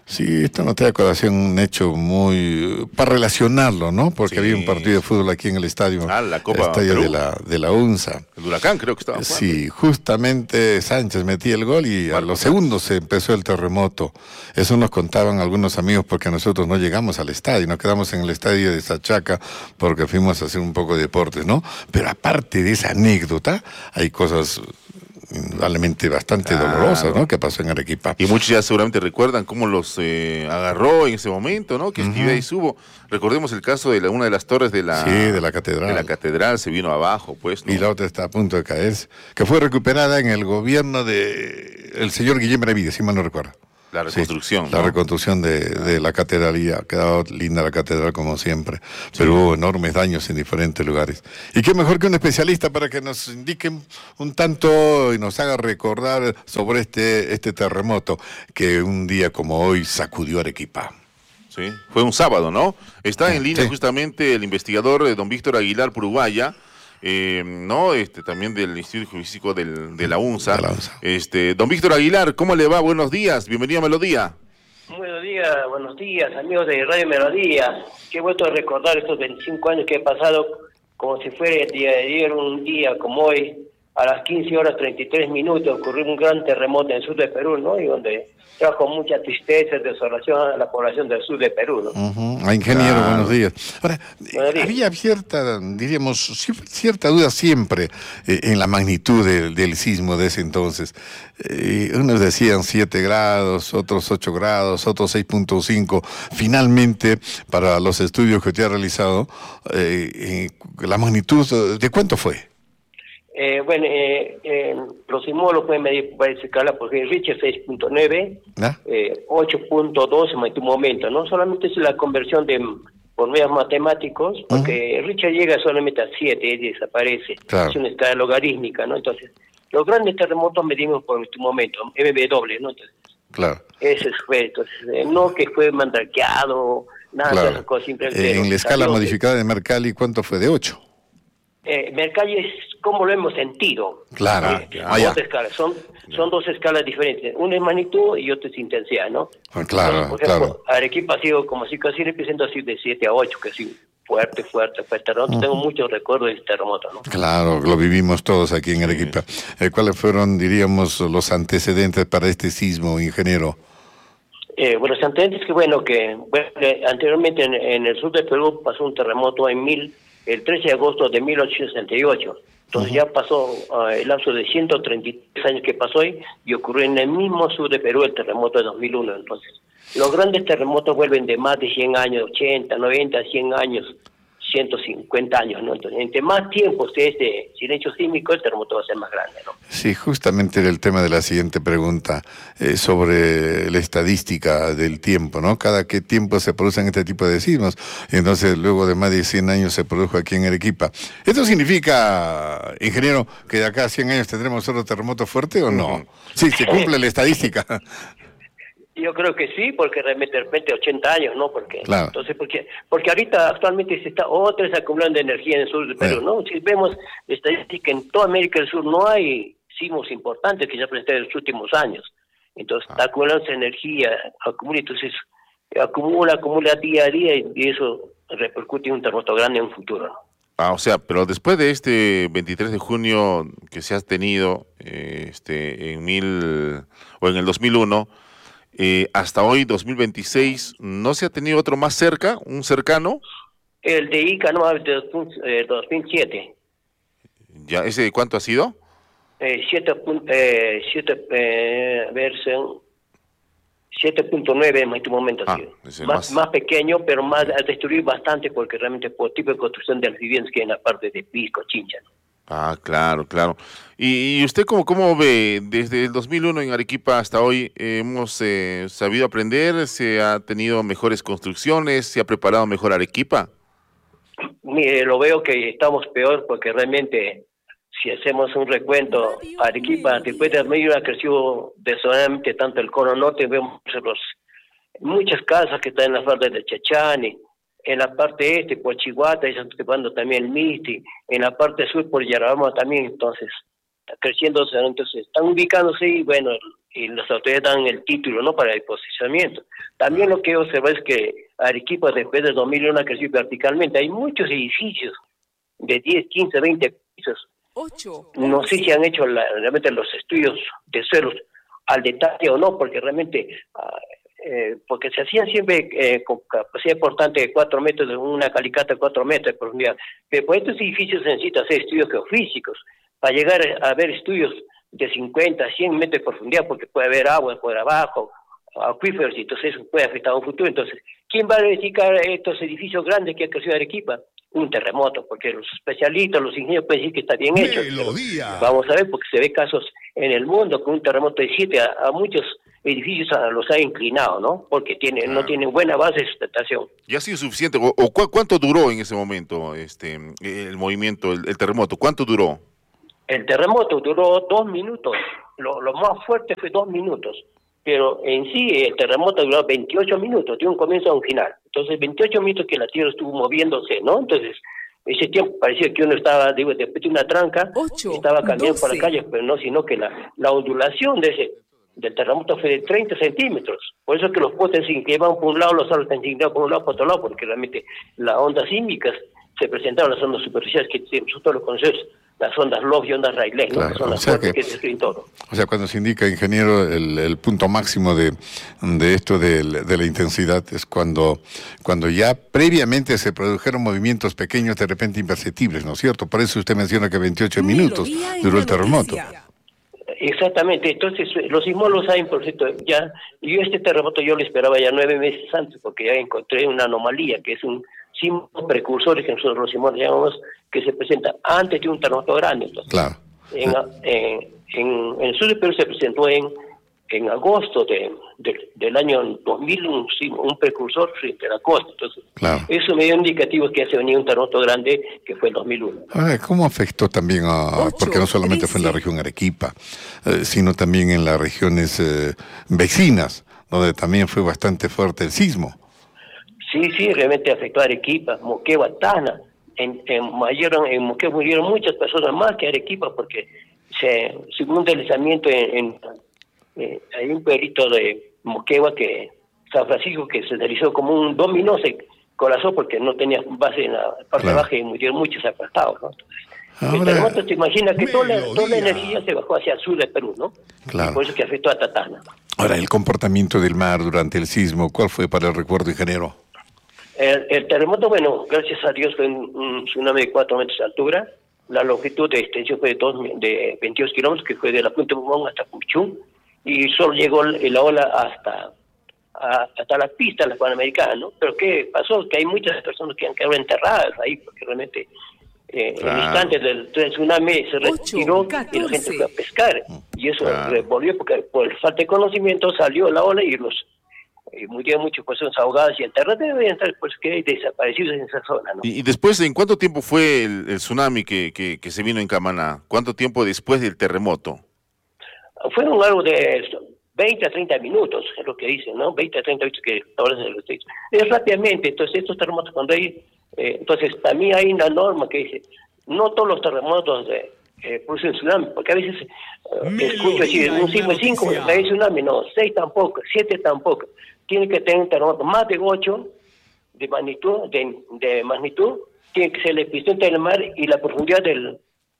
Sí, esto no te da colación un hecho muy... para relacionarlo, ¿no? Porque había un partido de fútbol aquí en el estadio, la Copa estadio Perú. de la UNSA. El Huracán creo que estaba jugando. Sí, justamente Sánchez metía el gol y a los segundos se empezó el terremoto. Eso nos contaban algunos amigos porque nosotros no llegamos al estadio, nos quedamos en el estadio de Sachaca porque fuimos a hacer un poco de deportes, ¿no? Pero aparte de esa anécdota, hay cosas... indudablemente bastante dolorosas, ¿no? Que pasó en Arequipa. Y muchos ya seguramente recuerdan cómo los agarró en ese momento, ¿no? Que actividades hubo. Recordemos el caso de una de las torres de la catedral. De la catedral se vino abajo, pues, ¿no? Y la otra está a punto de caerse, que fue recuperada en el gobierno de el señor Guillermo Benavides, si mal no recuerdo. La reconstrucción. Sí, la reconstrucción de la catedral, y ha quedado linda la catedral como siempre, pero hubo enormes daños en diferentes lugares. Y qué mejor que un especialista para que nos indique un tanto y nos haga recordar sobre este terremoto que un día como hoy sacudió Arequipa. Sí, fue un sábado, ¿no? Está en línea justamente el investigador don Víctor Aguilar Puruguaya, ¿no? También del Instituto Geofísico de la UNSA. Don Víctor Aguilar, ¿cómo le va? Buenos días, bienvenido a Melodía. Buenos días, amigos de Radio Melodía. Qué vuelto a recordar estos 25 años que he pasado como si fuera el día de ayer, un día como hoy, a las 15:33 ocurrió un gran terremoto en el sur de Perú, ¿no? Y donde trajo mucha tristeza y desolación a la población del sur de Perú, ¿no? Ingeniero, buenos días. Ahora, había cierta duda siempre en la magnitud del sismo de ese entonces. Unos decían 7 grados, otros 8 grados, otros 6.5. Finalmente, para los estudios que usted ha realizado, la magnitud, ¿de cuánto fue? Los sismólogos pueden medir varias escalas, porque Richter 6.9, 8.2 en tu momento, no solamente es la conversión por medios matemáticos, porque Richter llega solamente a 7 y desaparece, es una escala logarítmica, ¿no? Entonces, los grandes terremotos medimos por tu momento, MW, ¿no? Entonces, ese fue, entonces, no que fue mandrakeado, nada de esas cosas, simplemente. En la escala modificada de Mercalli, ¿cuánto fue? ¿De 8? Mercalli es como lo hemos sentido. Dos escalas, son dos escalas diferentes. Una es magnitud y otra es intensidad, ¿no? Claro, por ejemplo, Arequipa ha sido como si casi representa así de 7 a 8, que así fuerte. Tengo muchos recuerdos de este terremoto, ¿no? Claro, lo vivimos todos aquí en Arequipa. ¿Cuáles fueron, diríamos, los antecedentes para este sismo, ingeniero? Los antecedentes que anteriormente en el sur de Perú pasó un terremoto el 13 de agosto de 1868. Entonces ya pasó el lapso de 133 años que pasó ahí y ocurrió en el mismo sur de Perú el terremoto de 2001. Entonces, los grandes terremotos vuelven de más de 100 años, 80, 90, 100 años, 150 años, ¿no? Entonces, entre más tiempo esté este silencio sísmico, el terremoto va a ser más grande, ¿no? Sí, justamente era el tema de la siguiente pregunta, sobre la estadística del tiempo, ¿no? Cada qué tiempo se producen este tipo de sismos. Entonces, luego de más de 100 años se produjo aquí en Arequipa. ¿Esto significa, ingeniero, que de acá a 100 años tendremos otro terremoto fuerte o no? Sí, se cumple la estadística. Yo creo que sí, porque realmente de repente 80 años, ¿no? Entonces, porque ahorita actualmente se está otra vez acumulando energía en el sur del Perú, ¿no? Si vemos estadística, en toda América del Sur no hay sismos importantes que se han presentado en los últimos años. Entonces, está acumulando energía, acumula día a día y eso repercute en un terremoto grande en un futuro, ¿no? O sea, pero después de este 23 de junio que se ha tenido en el 2001, hasta hoy, 2026, ¿no se ha tenido otro más cerca, un cercano? El de Ica, no, el de 2007. ¿Ya? ¿Ese de cuánto ha sido? 7.9 en este momento ha sido. Más pequeño, pero ha destruido bastante porque realmente por tipo de construcción de las viviendas que hay en la parte de Pisco, Chincha, ¿no? Claro. ¿Y usted cómo ve desde el 2001 en Arequipa hasta hoy? ¿Hemos sabido aprender? ¿Se ha tenido mejores construcciones? ¿Se ha preparado mejor Arequipa? Mire, lo veo que estamos peor porque realmente si hacemos un recuento, Arequipa después de medio ha crecido desordenadamente tanto el cono norte, vemos muchas casas que están en las faldas de Chachani, en la parte este por Chihuahua, están ocupando también el Misti, en la parte sur por Yarabama también, entonces está creciendo, entonces están ubicándose y bueno, las autoridades dan el título, ¿no?, para el posicionamiento. También lo que he observado es que Arequipa, después del 2001, ha crecido verticalmente. Hay muchos edificios de 10, 15, 20 pisos. No sé si han hecho realmente los estudios de suelos al detalle o no, porque realmente, porque se hacían siempre con capacidad importante de 4 metros, de una calicata de 4 metros de profundidad. Pero por estos edificios se necesita hacer estudios geofísicos para llegar a ver estudios de 50, 100 metros de profundidad, porque puede haber agua por abajo, acuíferos, y entonces eso puede afectar a un futuro. Entonces, ¿quién va a verificar estos edificios grandes que ha crecido Arequipa? Un terremoto, porque los especialistas, los ingenieros pueden decir que está bien hecho. Vamos a ver, porque se ve casos en el mundo con un terremoto de 7 a muchos edificios los ha inclinado, ¿no? Porque no tienen buena base de sustentación. ¿Y ha sido suficiente? ¿Cuánto duró en ese momento el movimiento, el terremoto? ¿Cuánto duró? El terremoto duró 2 minutos. Lo más fuerte fue 2 minutos. Pero en sí el terremoto duró 28 minutos, de un comienzo a un final. Entonces 28 minutos que la Tierra estuvo moviéndose, ¿no? Entonces ese tiempo parecía que uno estaba, después de una tranca, estaba caminando por la calle, pero no, sino que la ondulación del terremoto fue de 30 centímetros. Por eso que los postes se inclinaban por un lado, los árboles se inclinaban por un lado, por otro lado, porque realmente las ondas sísmicas se presentaron, las ondas superficiales que nosotros lo conocemos, las ondas Love y ondas Rayleigh, ¿no? Claro, que son las fuertes que destruyen todo. O sea, cuando se indica, ingeniero, el punto máximo de esto de la intensidad es cuando ya previamente se produjeron movimientos pequeños de repente imperceptibles, ¿no es cierto? Por eso usted menciona que 28 minutos duró el terremoto. Exactamente, entonces los sismólogos saben, por cierto, ya, yo este terremoto yo lo esperaba ya 9 meses antes, porque ya encontré una anomalía, que es un sismo precursor, que nosotros los sismólogos llamamos, que se presenta antes de un terremoto grande. Entonces, claro. En el sur de Perú se presentó en agosto del año 2000 un precursor frente a la costa. Entonces, claro, eso me dio indicativo que ya se venía un terremoto grande, que fue el 2001. Ahora, ¿cómo afectó también porque no solamente fue en la región Arequipa, sino también en las regiones vecinas, donde también fue bastante fuerte el sismo? Sí, realmente afectó a Arequipa, Moquegua, Tacna. En Moquegua murieron muchas personas más que Arequipa, porque según un deslizamiento hay un pueblito de Moquegua, San Francisco, que se deslizó como un dominó, se colapsó porque no tenía base en la parte baja y murieron muchos aplastados, ¿no? Entonces, el terremoto, te imaginas que toda la energía se bajó hacia el sur de Perú, ¿no? Claro. Por eso que afectó a Tacna. Ahora, el comportamiento del mar durante el sismo, ¿cuál fue para el recuerdo, ingeniero? El terremoto, bueno, gracias a Dios fue un tsunami de 4 metros de altura. La longitud de extensión fue de 22 kilómetros, que fue de la Punta Pumón hasta Puchún, y solo llegó la ola hasta la pista, la Panamericana, ¿no? Pero ¿qué pasó? Que hay muchas personas que han quedado enterradas ahí, porque realmente en el instante del tsunami se retiró y la gente fue a pescar, y eso volvió porque por falta de conocimiento salió la ola y murieron muchas personas ahogadas y enterradas. Deben estar, pues, que hay desaparecidos en esa zona, ¿no? Y después, ¿en cuánto tiempo fue el tsunami que se vino en Camaná? ¿Cuánto tiempo después del terremoto? Fueron algo de 20 a 30 minutos, es lo que dicen, ¿no? 20 a 30 minutos que ahora se lo estoy diciendo. Es rápidamente. Entonces, estos terremotos, cuando hay... entonces, también hay una norma que dice, no todos los terremotos producen tsunami, porque a veces escucho decir, un sismo de 5, hay tsunami, no, 6 tampoco, 7 tampoco. Tiene que tener un terremoto más de 8 de magnitud, tiene que ser el epicentro del mar, y la profundidad del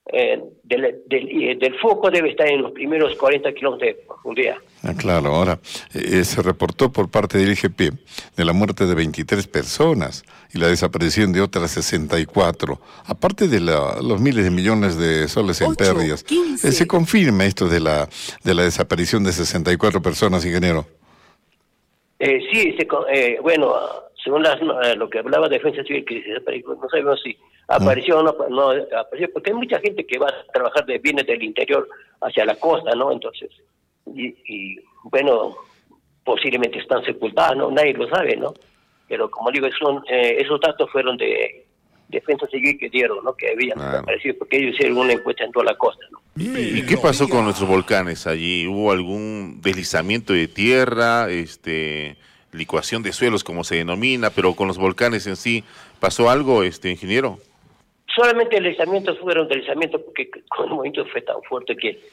foco debe estar en los primeros 40 kilómetros de profundidad. Claro, ahora se reportó por parte del IGP de la muerte de 23 personas y la desaparición de otras 64, aparte de los miles de millones de soles en pérdidas. ¿Se confirma esto de la desaparición de 64 personas, ingeniero? Sí, bueno, según lo que hablaba Defensa Civil, que no sabemos si apareció o no apareció, porque hay mucha gente que va a trabajar viene del interior hacia la costa, ¿no? Entonces, y bueno, posiblemente están sepultadas, ¿no? Nadie lo sabe, ¿no? Pero como digo, esos datos fueron de Defensa Civil que dieron, ¿no? Que habían desaparecido, porque ellos hicieron una encuesta en toda la costa, ¿no? ¿Y qué pasó con nuestros volcanes allí? ¿Hubo algún deslizamiento de tierra, licuación de suelos, como se denomina, pero con los volcanes en sí, ¿pasó algo, ingeniero? Solamente deslizamientos fueron deslizamientos, porque con el movimiento fue tan fuerte que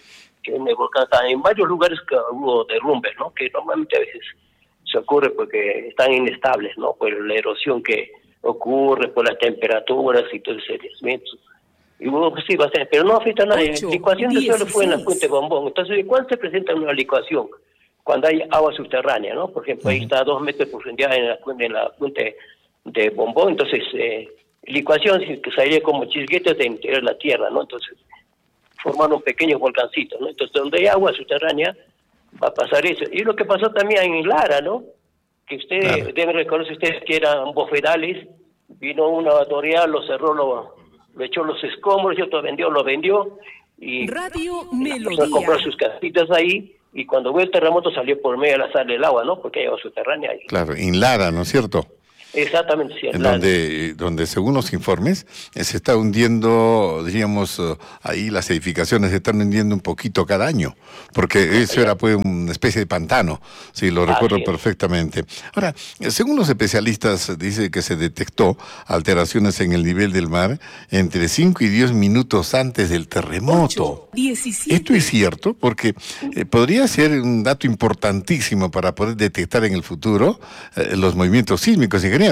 en el volcán, en varios lugares que hubo derrumbes, ¿no? Que normalmente a veces se ocurre porque están inestables, ¿no? Por la erosión que ocurre, por las temperaturas y todo ese desmento. Y hubo, sí, bastante, pero no afecta a nadie. Licuación de suelo fue en la fuente Bombón. Entonces, ¿cuándo se presenta una licuación? Cuando hay agua subterránea, ¿no? Por ejemplo, ahí está a 2 metros de profundidad en la fuente de Bombón. Entonces, licuación que salía como chisguetes de interior de la tierra, ¿no? Entonces, formaron pequeños volcancitos, ¿no? Entonces, donde hay agua subterránea, va a pasar eso. Y lo que pasó también en Lara, ¿no? Que deben reconocer ustedes que eran bofedales, vino una autoridad, lo cerró, lo echó los escombros, y otro lo vendió, y Radio Melodía. compró sus casitas ahí, y cuando hubo el terremoto salió por medio de la sal del agua, ¿no? Porque hay agua subterránea ahí. Claro, en Lara, ¿no es cierto? Exactamente, sí. Donde según los informes se está hundiendo, diríamos, ahí las edificaciones se están hundiendo un poquito cada año, porque eso era pues una especie de pantano, sí, lo recuerdo perfectamente. Ahora, según los especialistas, dice que se detectó alteraciones en el nivel del mar entre 5 y 10 minutos antes del terremoto. 17. ¿Esto es cierto? Porque podría ser un dato importantísimo para poder detectar en el futuro los movimientos sísmicos, ingeniero.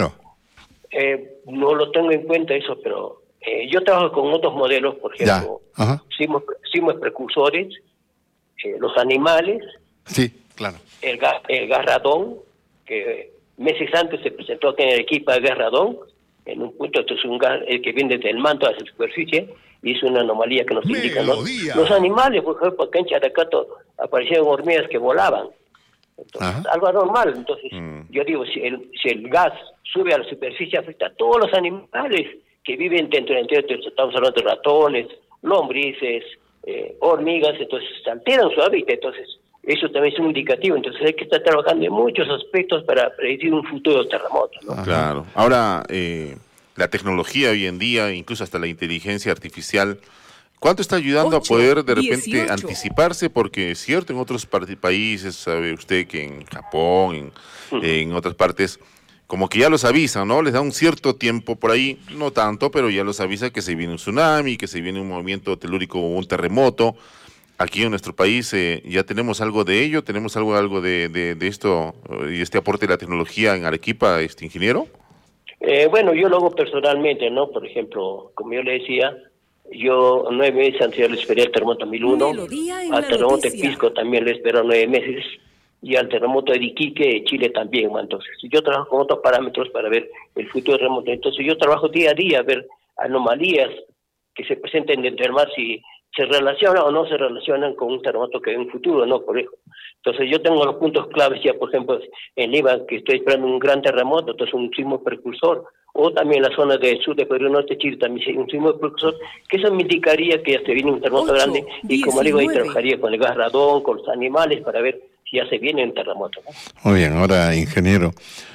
No lo tengo en cuenta eso, pero yo trabajo con otros modelos, por ejemplo, sismos precursores, los animales, sí, claro, el gas radón, que meses antes se presentó aquí en Arequipa el gas radón, en un punto, esto es un gas que viene desde el manto hacia la superficie, y es una anomalía que nos indica, ¿no? Los animales, por ejemplo, acá en Characato aparecieron hormigas que volaban. Entonces, algo anormal. Entonces, yo digo, si el gas sube a la superficie, afecta a todos los animales que viven dentro del interior. Estamos hablando de ratones, lombrices, hormigas, entonces se alteran su hábitat. Entonces, eso también es un indicativo. Entonces, hay que estar trabajando en muchos aspectos para predecir un futuro terremoto, ¿no? Claro. Ahora, la tecnología hoy en día, incluso hasta la inteligencia artificial, ¿cuánto está ayudando a poder de repente anticiparse? Porque es cierto, en otros países, sabe usted que en Japón, en otras partes, como que ya los avisan, ¿no? Les da un cierto tiempo por ahí, no tanto, pero ya los avisa que se viene un tsunami, que se viene un movimiento telúrico o un terremoto. Aquí en nuestro país ya tenemos algo de ello, tenemos algo de esto y este aporte de la tecnología en Arequipa, ingeniero. Bueno, yo lo hago personalmente, ¿no? Por ejemplo, como yo le decía, yo 9 meses antes le esperé al terremoto 2001, al terremoto de Pisco también le esperé 9 meses, y al terremoto de Iquique, Chile también. Entonces, yo trabajo con otros parámetros para ver el futuro terremoto. Entonces, yo trabajo día a día a ver anomalías que se presenten dentro del mar, si se relacionan o no se relacionan con un terremoto que hay en un futuro, ¿no? Por eso. Entonces, yo tengo los puntos claves ya, por ejemplo, en Lima, que estoy esperando un gran terremoto, entonces un sismo precursor, o también en la zona del sur de Perú Norte, Chile, también un sismo precursor, que eso me indicaría que ya se viene un terremoto grande, y como digo, ahí trabajaría con el gas radón, con los animales, para ver si ya se viene un terremoto, ¿no? Muy bien, ahora, ingeniero,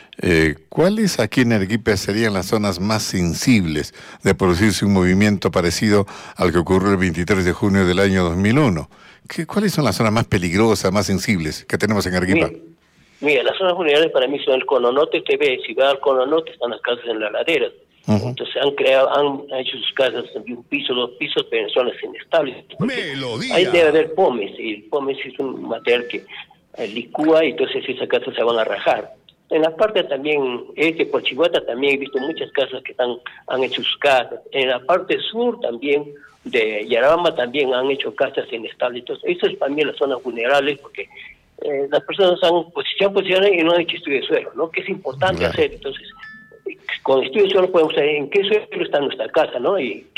¿cuáles aquí en Arequipa serían las zonas más sensibles de producirse un movimiento parecido al que ocurrió el 23 de junio del año 2001? ¿Cuáles son las zonas más peligrosas, más sensibles que tenemos en Arequipa? Mira, las zonas vulnerables para mí son el cono norte. Si va al cono norte están las casas en las laderas. Entonces han hecho sus casas de un piso, 2 pisos, pero en zonas inestables. Ahí debe haber pomes, y el pomes es un material que licúa, y entonces esas casas se van a rajar. En la parte también, por Chihuahua también he visto muchas casas que han hecho sus casas. En la parte sur también, de Yarabamba también han hecho casas inestables. Entonces, eso es para mí las zonas vulnerables, porque las personas se han posicionado y no han hecho estudio de suelo, ¿no? Que es importante hacer. Entonces, con estudio de suelo podemos saber en qué suelo está nuestra casa, ¿no? Y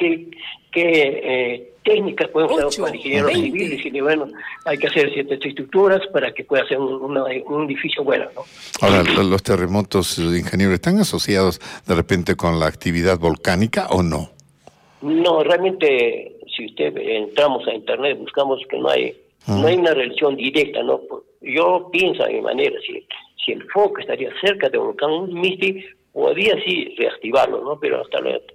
qué técnicas podemos usar para ingenieros civiles, y bueno, hay que hacer ciertas estructuras para que pueda ser un edificio bueno, ¿no? Ahora, ¿los terremotos, ingeniero, están asociados de repente con la actividad volcánica o no? No, realmente, si entramos a internet, buscamos que no hay una relación directa, ¿no? Yo pienso a mi manera, si el foco estaría cerca del volcán Misti, podría sí reactivarlo, ¿no? Pero hasta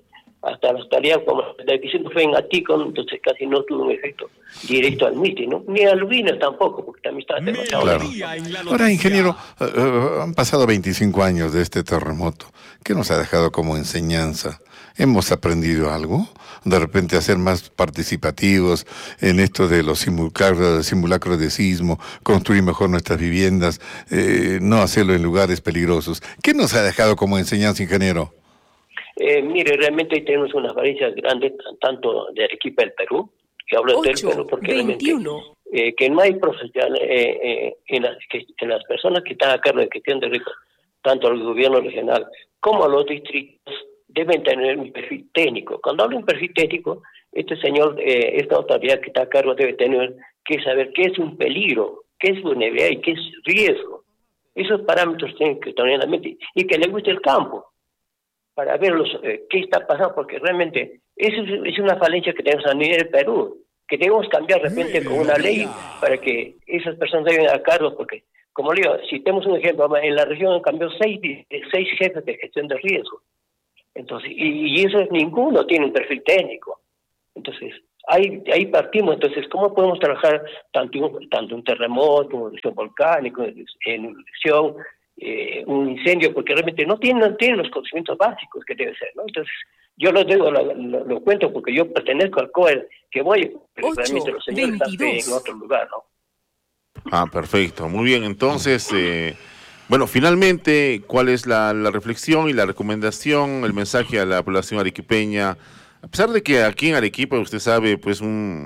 hasta la actualidad, como la decisión fue en Atico, entonces casi no tuvo un efecto directo al Miti, ¿no? Ni a Lubinas tampoco, porque también está demasiado. Claro. Ahora, ingeniero, han pasado 25 años de este terremoto. ¿Qué nos ha dejado como enseñanza? ¿Hemos aprendido algo? De repente a ser más participativos en esto de los simulacros de sismo, construir mejor nuestras viviendas, no hacerlo en lugares peligrosos. ¿Qué nos ha dejado como enseñanza, ingeniero? Mire, realmente tenemos unas falencias grandes, tanto de Arequipa del Perú, que hablo del Perú porque 21. Que no hay profesionales en las personas que están a cargo de gestión de riesgos, tanto el gobierno regional como los distritos, deben tener un perfil técnico. Cuando hablo de un perfil técnico, este señor, esta autoridad que está a cargo debe tener que saber qué es un peligro, qué es vulnerabilidad y qué es riesgo. Esos parámetros tienen que tener en la mente y que le guste el campo para ver qué está pasando, porque realmente eso es una falencia que tenemos a nivel del Perú, que debemos cambiar de repente con una ley para que esas personas deben a cargo, porque, como le digo, si tenemos un ejemplo, en la región cambió 6 jefes de gestión de riesgo. Entonces, y eso ninguno tiene un perfil técnico. Entonces, ahí partimos. Entonces, ¿cómo podemos trabajar tanto un terremoto, una erupción volcánica, en erupción, un incendio? Porque realmente no tienen los conocimientos básicos que debe ser, ¿no? Entonces, yo lo cuento porque yo pertenezco al COER, que voy, pero realmente los señores están en otro lugar, ¿no? Ah, perfecto. Muy bien, entonces... Bueno, finalmente, ¿cuál es la reflexión y la recomendación, el mensaje a la población arequipeña? A pesar de que aquí en Arequipa, usted sabe, pues un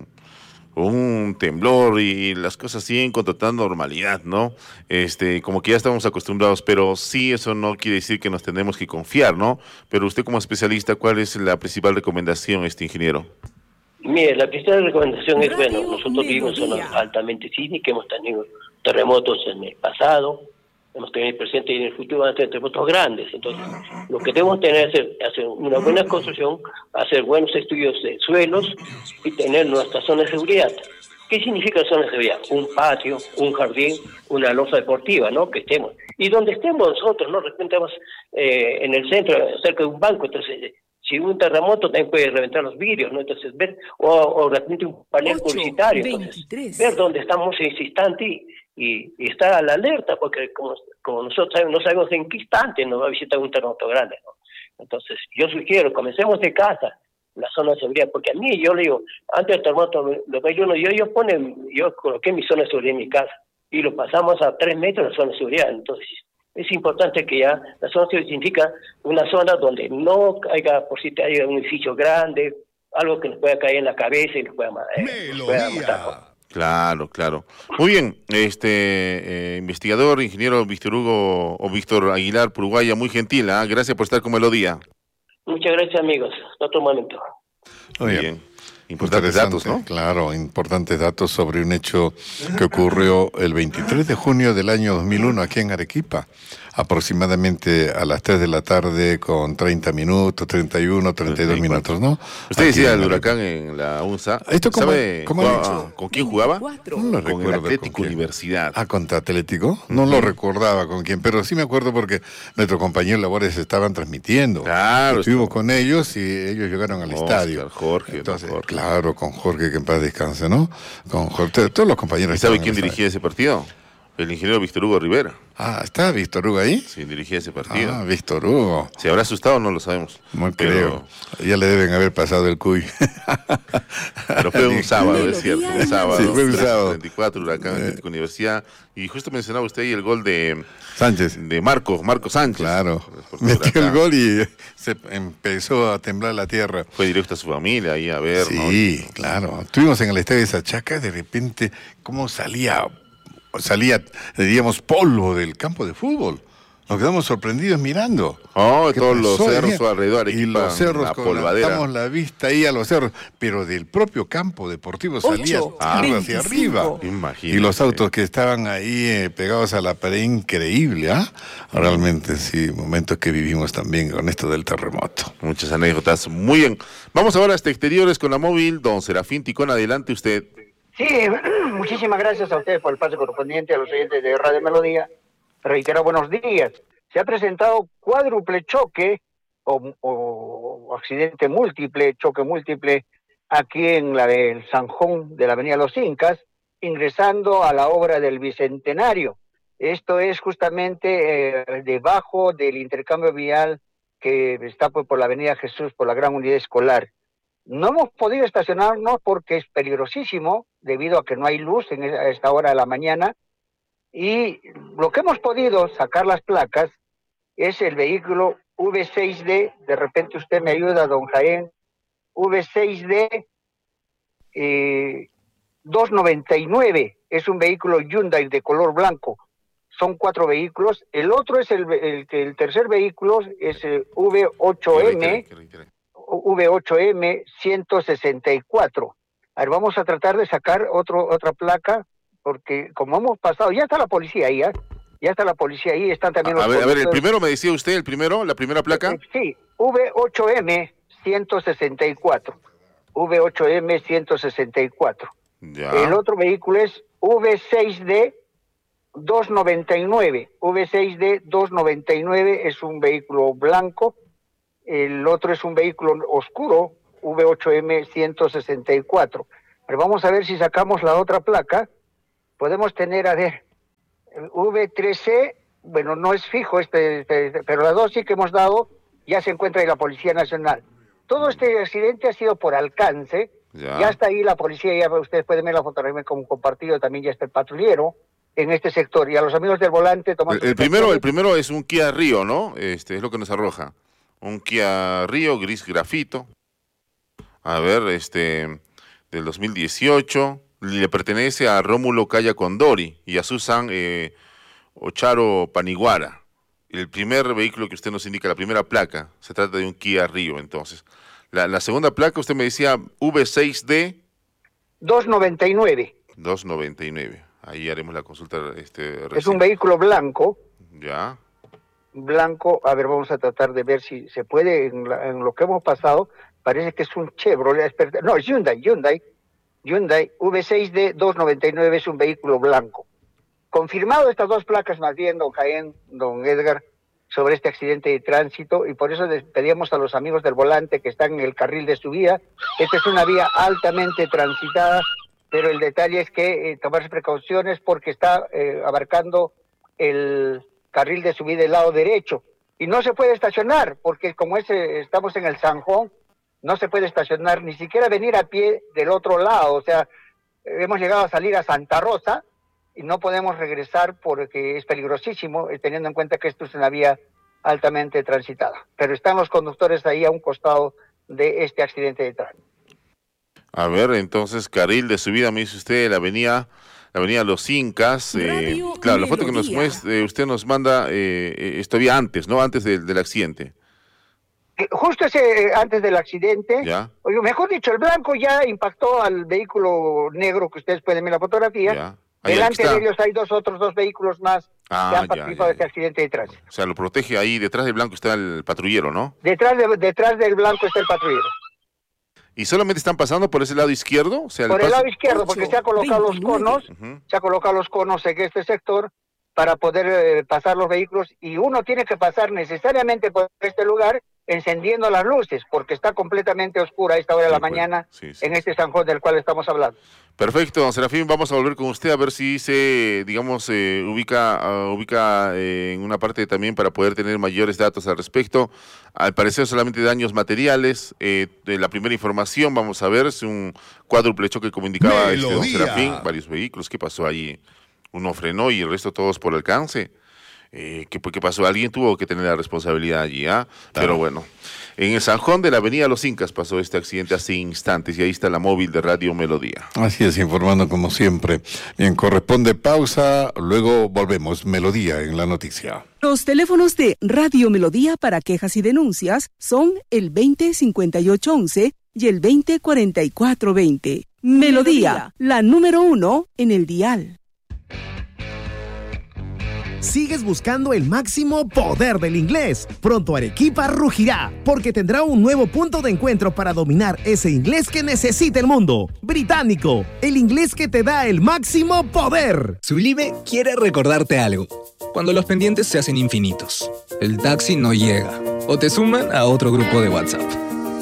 temblor y las cosas siguen con total normalidad, ¿no? Como que ya estamos acostumbrados, pero sí, eso no quiere decir que nos tenemos que confiar, ¿no? Pero usted como especialista, ¿cuál es la principal recomendación, ingeniero? Mire, la principal recomendación es, bueno, nosotros vivimos en zonas altamente sísmicas, hemos tenido terremotos en el pasado, hemos tenido el presente y en el futuro van a tener terremotos grandes. Entonces, lo que debemos tener es hacer una buena construcción, hacer buenos estudios de suelos y tener nuestra zona de seguridad. ¿Qué significa zona de seguridad? Un patio, un jardín, una losa deportiva, ¿no? Que estemos. Y donde estemos nosotros, ¿no? De repente estamos en el centro, cerca de un banco, entonces... Si hubo un terremoto, también puede reventar los vidrios, ¿no? Entonces, ver, o realmente un panel publicitario, entonces, ver dónde estamos en ese instante y estar a la alerta, porque como nosotros no sabemos en qué instante nos va a visitar un terremoto grande, ¿no? Entonces, yo sugiero, comencemos de casa, la zona de seguridad, porque a mí, yo le digo, antes del terremoto, yo coloqué mi zona de seguridad en mi casa, y lo pasamos a 3 metros de zona de seguridad, entonces... Es importante que ya la zona significa una zona donde no caiga, por si haya un edificio grande, algo que nos pueda caer en la cabeza y nos pueda matar. Claro. Muy bien, investigador, ingeniero Víctor Aguilar Puruguaya, muy gentil, gracias por estar con Melodía. Muchas gracias, amigos. Hasta otro momento. Muy bien. Importantes datos, ¿no? Claro, importantes datos sobre un hecho que ocurrió el 23 de junio del año 2001 aquí en Arequipa, aproximadamente a las 3 de la tarde con 30 minutos, 31, 32 minutos, ¿no? Usted decía el huracán en la UNSA. ¿Sabe con quién jugaba? No lo recuerdo. Con el Atlético Universidad. ¿Contra Atlético? No lo recordaba con quién, pero sí me acuerdo porque nuestros compañeros labores estaban transmitiendo. Claro. Estuvimos con ellos y ellos llegaron al estadio. Jorge. Entonces, claro, con Jorge, que en paz descanse, ¿no? Con Jorge, todos los compañeros. ¿Sabe quién dirigía ese partido? El ingeniero Víctor Hugo Rivera. ¿Está Víctor Hugo ahí? Sí, dirigía ese partido. Víctor Hugo. ¿Se habrá asustado? No lo sabemos. No creo. Ya le deben haber pasado el cuy. Pero fue un sábado, es cierto. Un sábado. Sí, fue un sábado. 24, Huracán Atlético Universidad. Y justo mencionaba usted ahí el gol de... Sánchez. De Marco Sánchez. Claro. Metió el gol y se empezó a temblar la tierra. Fue directo a su familia ahí a ver, sí, ¿no? Claro. Estuvimos en el estadio de Sachaca, de repente, cómo salía, diríamos, polvo del campo de fútbol. Nos quedamos sorprendidos mirando. Todos los cerros alrededor. Y los cerros, la polvadera. Damos la vista ahí a los cerros, pero del propio campo deportivo salía hacia arriba. Imagínate. Y los autos que estaban ahí pegados a la pared, increíble, Realmente, sí, momentos que vivimos también con esto del terremoto. Muchas anécdotas. Muy bien. Vamos ahora hasta exteriores con la móvil. Don Serafín Ticón, adelante usted. Sí, muchísimas gracias a ustedes por el pase correspondiente, a los oyentes de Radio Melodía. Reitero, buenos días. Se ha presentado cuádruple choque o accidente múltiple, choque múltiple, aquí en el zanjón de la Avenida Los Incas, ingresando a la obra del Bicentenario. Esto es justamente debajo del intercambio vial que está por la Avenida Jesús, por la Gran Unidad Escolar. No hemos podido estacionarnos porque es peligrosísimo, debido a que no hay luz a esta hora de la mañana, y lo que hemos podido sacar las placas es el vehículo V6D, de repente usted me ayuda, don Jaén, V6D 299, es un vehículo Hyundai de color blanco. Son 4 vehículos. El otro es el tercer vehículo, es el V8M 164. A ver, vamos a tratar de sacar otra placa, porque como hemos pasado, ya está la policía ahí, ya está la policía ahí, están también los a ver, el primero me decía usted, la primera placa. Sí, V8M 164. V8M 164. Ya. El otro vehículo es V6D 299. V6D 299 es un vehículo blanco. El otro es un vehículo oscuro, V8M 164. Pero vamos a ver si sacamos la otra placa. Podemos tener, a ver, V3C, bueno, no es fijo, pero las dos sí que hemos dado, ya se encuentra ahí la Policía Nacional. Todo este accidente ha sido por alcance. Ya está ahí la policía, ya ustedes pueden ver la fotografía como compartido, también ya está el patrullero en este sector. Y a los amigos del volante tomando... El primero es un Kia Rio, ¿no? Es lo que nos arroja. Un Kia Rio gris grafito. A ver, del 2018. Le pertenece a Rómulo Calla Condori y a Susan Ocharo Paniguara. El primer vehículo que usted nos indica, la primera placa, se trata de un Kia Rio, entonces. La segunda placa, usted me decía V6D 299. 299. Ahí haremos la consulta. Es un vehículo blanco. Ya. Blanco. A ver, vamos a tratar de ver si se puede. En lo que hemos pasado, parece que es un Chevrolet. No, es Hyundai V6D 299 es un vehículo blanco. Confirmado estas dos placas, más bien, don Jaén, don Edgar, sobre este accidente de tránsito, y por eso les pedíamos a los amigos del volante que están en el carril de subida. Esta es una vía altamente transitada, pero el detalle es que tomarse precauciones porque está abarcando el carril de subida del lado derecho, y no se puede estacionar, porque como estamos en el Zanjón, no se puede estacionar, ni siquiera venir a pie del otro lado. O sea, hemos llegado a salir a Santa Rosa, y no podemos regresar porque es peligrosísimo, teniendo en cuenta que esto es una vía altamente transitada. Pero están los conductores ahí a un costado de este accidente de tránsito. A ver, entonces, carril de subida, me dice usted, la avenida Los Incas. Claro, la foto que usted nos manda es todavía antes, ¿no? Antes del accidente. Justo antes del accidente, oye, mejor dicho, el blanco ya impactó al vehículo negro que ustedes pueden ver en la fotografía. Ya. Delante de ellos hay otros dos vehículos más que han participado de este accidente de tránsito. O sea, lo protege ahí, detrás del blanco está el patrullero, ¿no? Detrás del blanco está el patrullero. ¿Y solamente están pasando por ese lado izquierdo? O sea, por el lado izquierdo, porque se han colocado los conos, se han colocado los conos en este sector para poder pasar los vehículos, y uno tiene que pasar necesariamente por este lugar encendiendo las luces, porque está completamente oscura a esta hora de la mañana en este Zanjón del cual estamos hablando. Perfecto, don Serafín, vamos a volver con usted a ver si se, digamos, ubica en una parte también para poder tener mayores datos al respecto. Al parecer solamente daños materiales. De la primera información, vamos a ver, es un cuádruple choque como indicaba don Serafín, varios vehículos. ¿Qué pasó ahí? Uno frenó y el resto todos por alcance. ¿Qué pasó? Alguien tuvo que tener la responsabilidad allí, Claro. Pero bueno, en el Zanjón de la Avenida Los Incas pasó este accidente hace instantes y ahí está la móvil de Radio Melodía. Así es, informando como siempre. Bien, corresponde pausa, luego volvemos. Melodía en la noticia. Los teléfonos de Radio Melodía para quejas y denuncias son el 205811 y el 204420. Melodía, la número 1 en el dial. ¿Sigues buscando el máximo poder del inglés? Pronto Arequipa rugirá, porque tendrá un nuevo punto de encuentro para dominar ese inglés que necesita el mundo. Británico, el inglés que te da el máximo poder. Sublime quiere recordarte algo. Cuando los pendientes se hacen infinitos, el taxi no llega, o te suman a otro grupo de WhatsApp.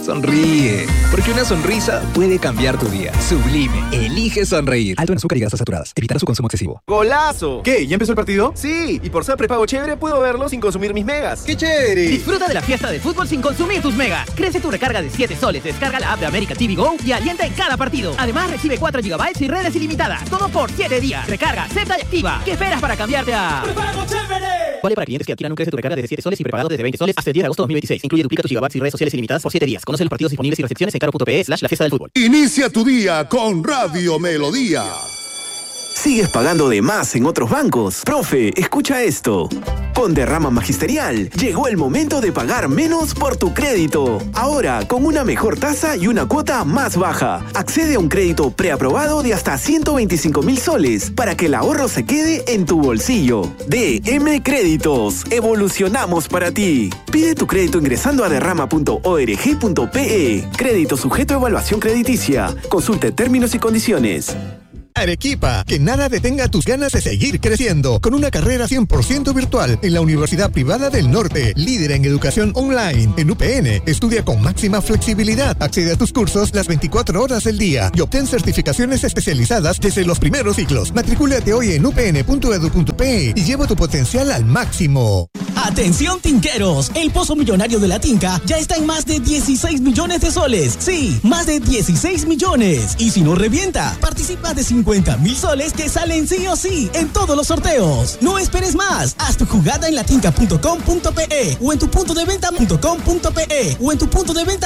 Sonríe, porque una sonrisa puede cambiar tu día. Sublime, elige sonreír. Alto en azúcar y grasas saturadas. Evitar su consumo excesivo. ¡Golazo! ¿Qué? ¿Ya empezó el partido? Sí, y por ser prepago chévere puedo verlo sin consumir mis megas. ¡Qué chévere! Disfruta de la fiesta de fútbol sin consumir tus megas. Crece tu recarga de 7 soles, descarga la app de América TV Go y alienta en cada partido. Además, recibe 4 GB y redes ilimitadas. Todo por 7 días. Recarga, acepta y activa. ¿Qué esperas para cambiarte a prepago chévere? Vale para clientes que adquieran un Crece tu recarga desde 7 soles y prepagado desde 20 soles hasta el 10 de agosto de 2026. Incluye duplica tus gigabytes y redes sociales ilimitadas por 7 días. Conoce los partidos disponibles y recepciones en caro.pe/la fiesta del fútbol. Inicia tu día con Radio Melodía. ¿Sigues pagando de más en otros bancos? Profe, escucha esto. Con Derrama Magisterial, llegó el momento de pagar menos por tu crédito. Ahora, con una mejor tasa y una cuota más baja. Accede a un crédito preaprobado de hasta 125.000 soles para que el ahorro se quede en tu bolsillo. DM Créditos. Evolucionamos para ti. Pide tu crédito ingresando a derrama.org.pe. Crédito sujeto a evaluación crediticia. Consulte términos y condiciones. Arequipa, que nada detenga tus ganas de seguir creciendo, con una carrera 100% virtual en la Universidad Privada del Norte, líder en educación online. En UPN, estudia con máxima flexibilidad, accede a tus cursos las 24 horas del día y obtén certificaciones especializadas desde los primeros ciclos. Matricúlate hoy en upn.edu.pe y lleva tu potencial al máximo. ¡Atención, tinqueros! El Pozo Millonario de la Tinca ya está en más de 16 millones de soles. Sí, más de 16 millones. Y si no revienta, participa de 50.000 soles que salen sí o sí en todos los sorteos. No esperes más. Haz tu jugada en latinca.com.pe o en tu punto de venta.com.pe o en tu punto de venta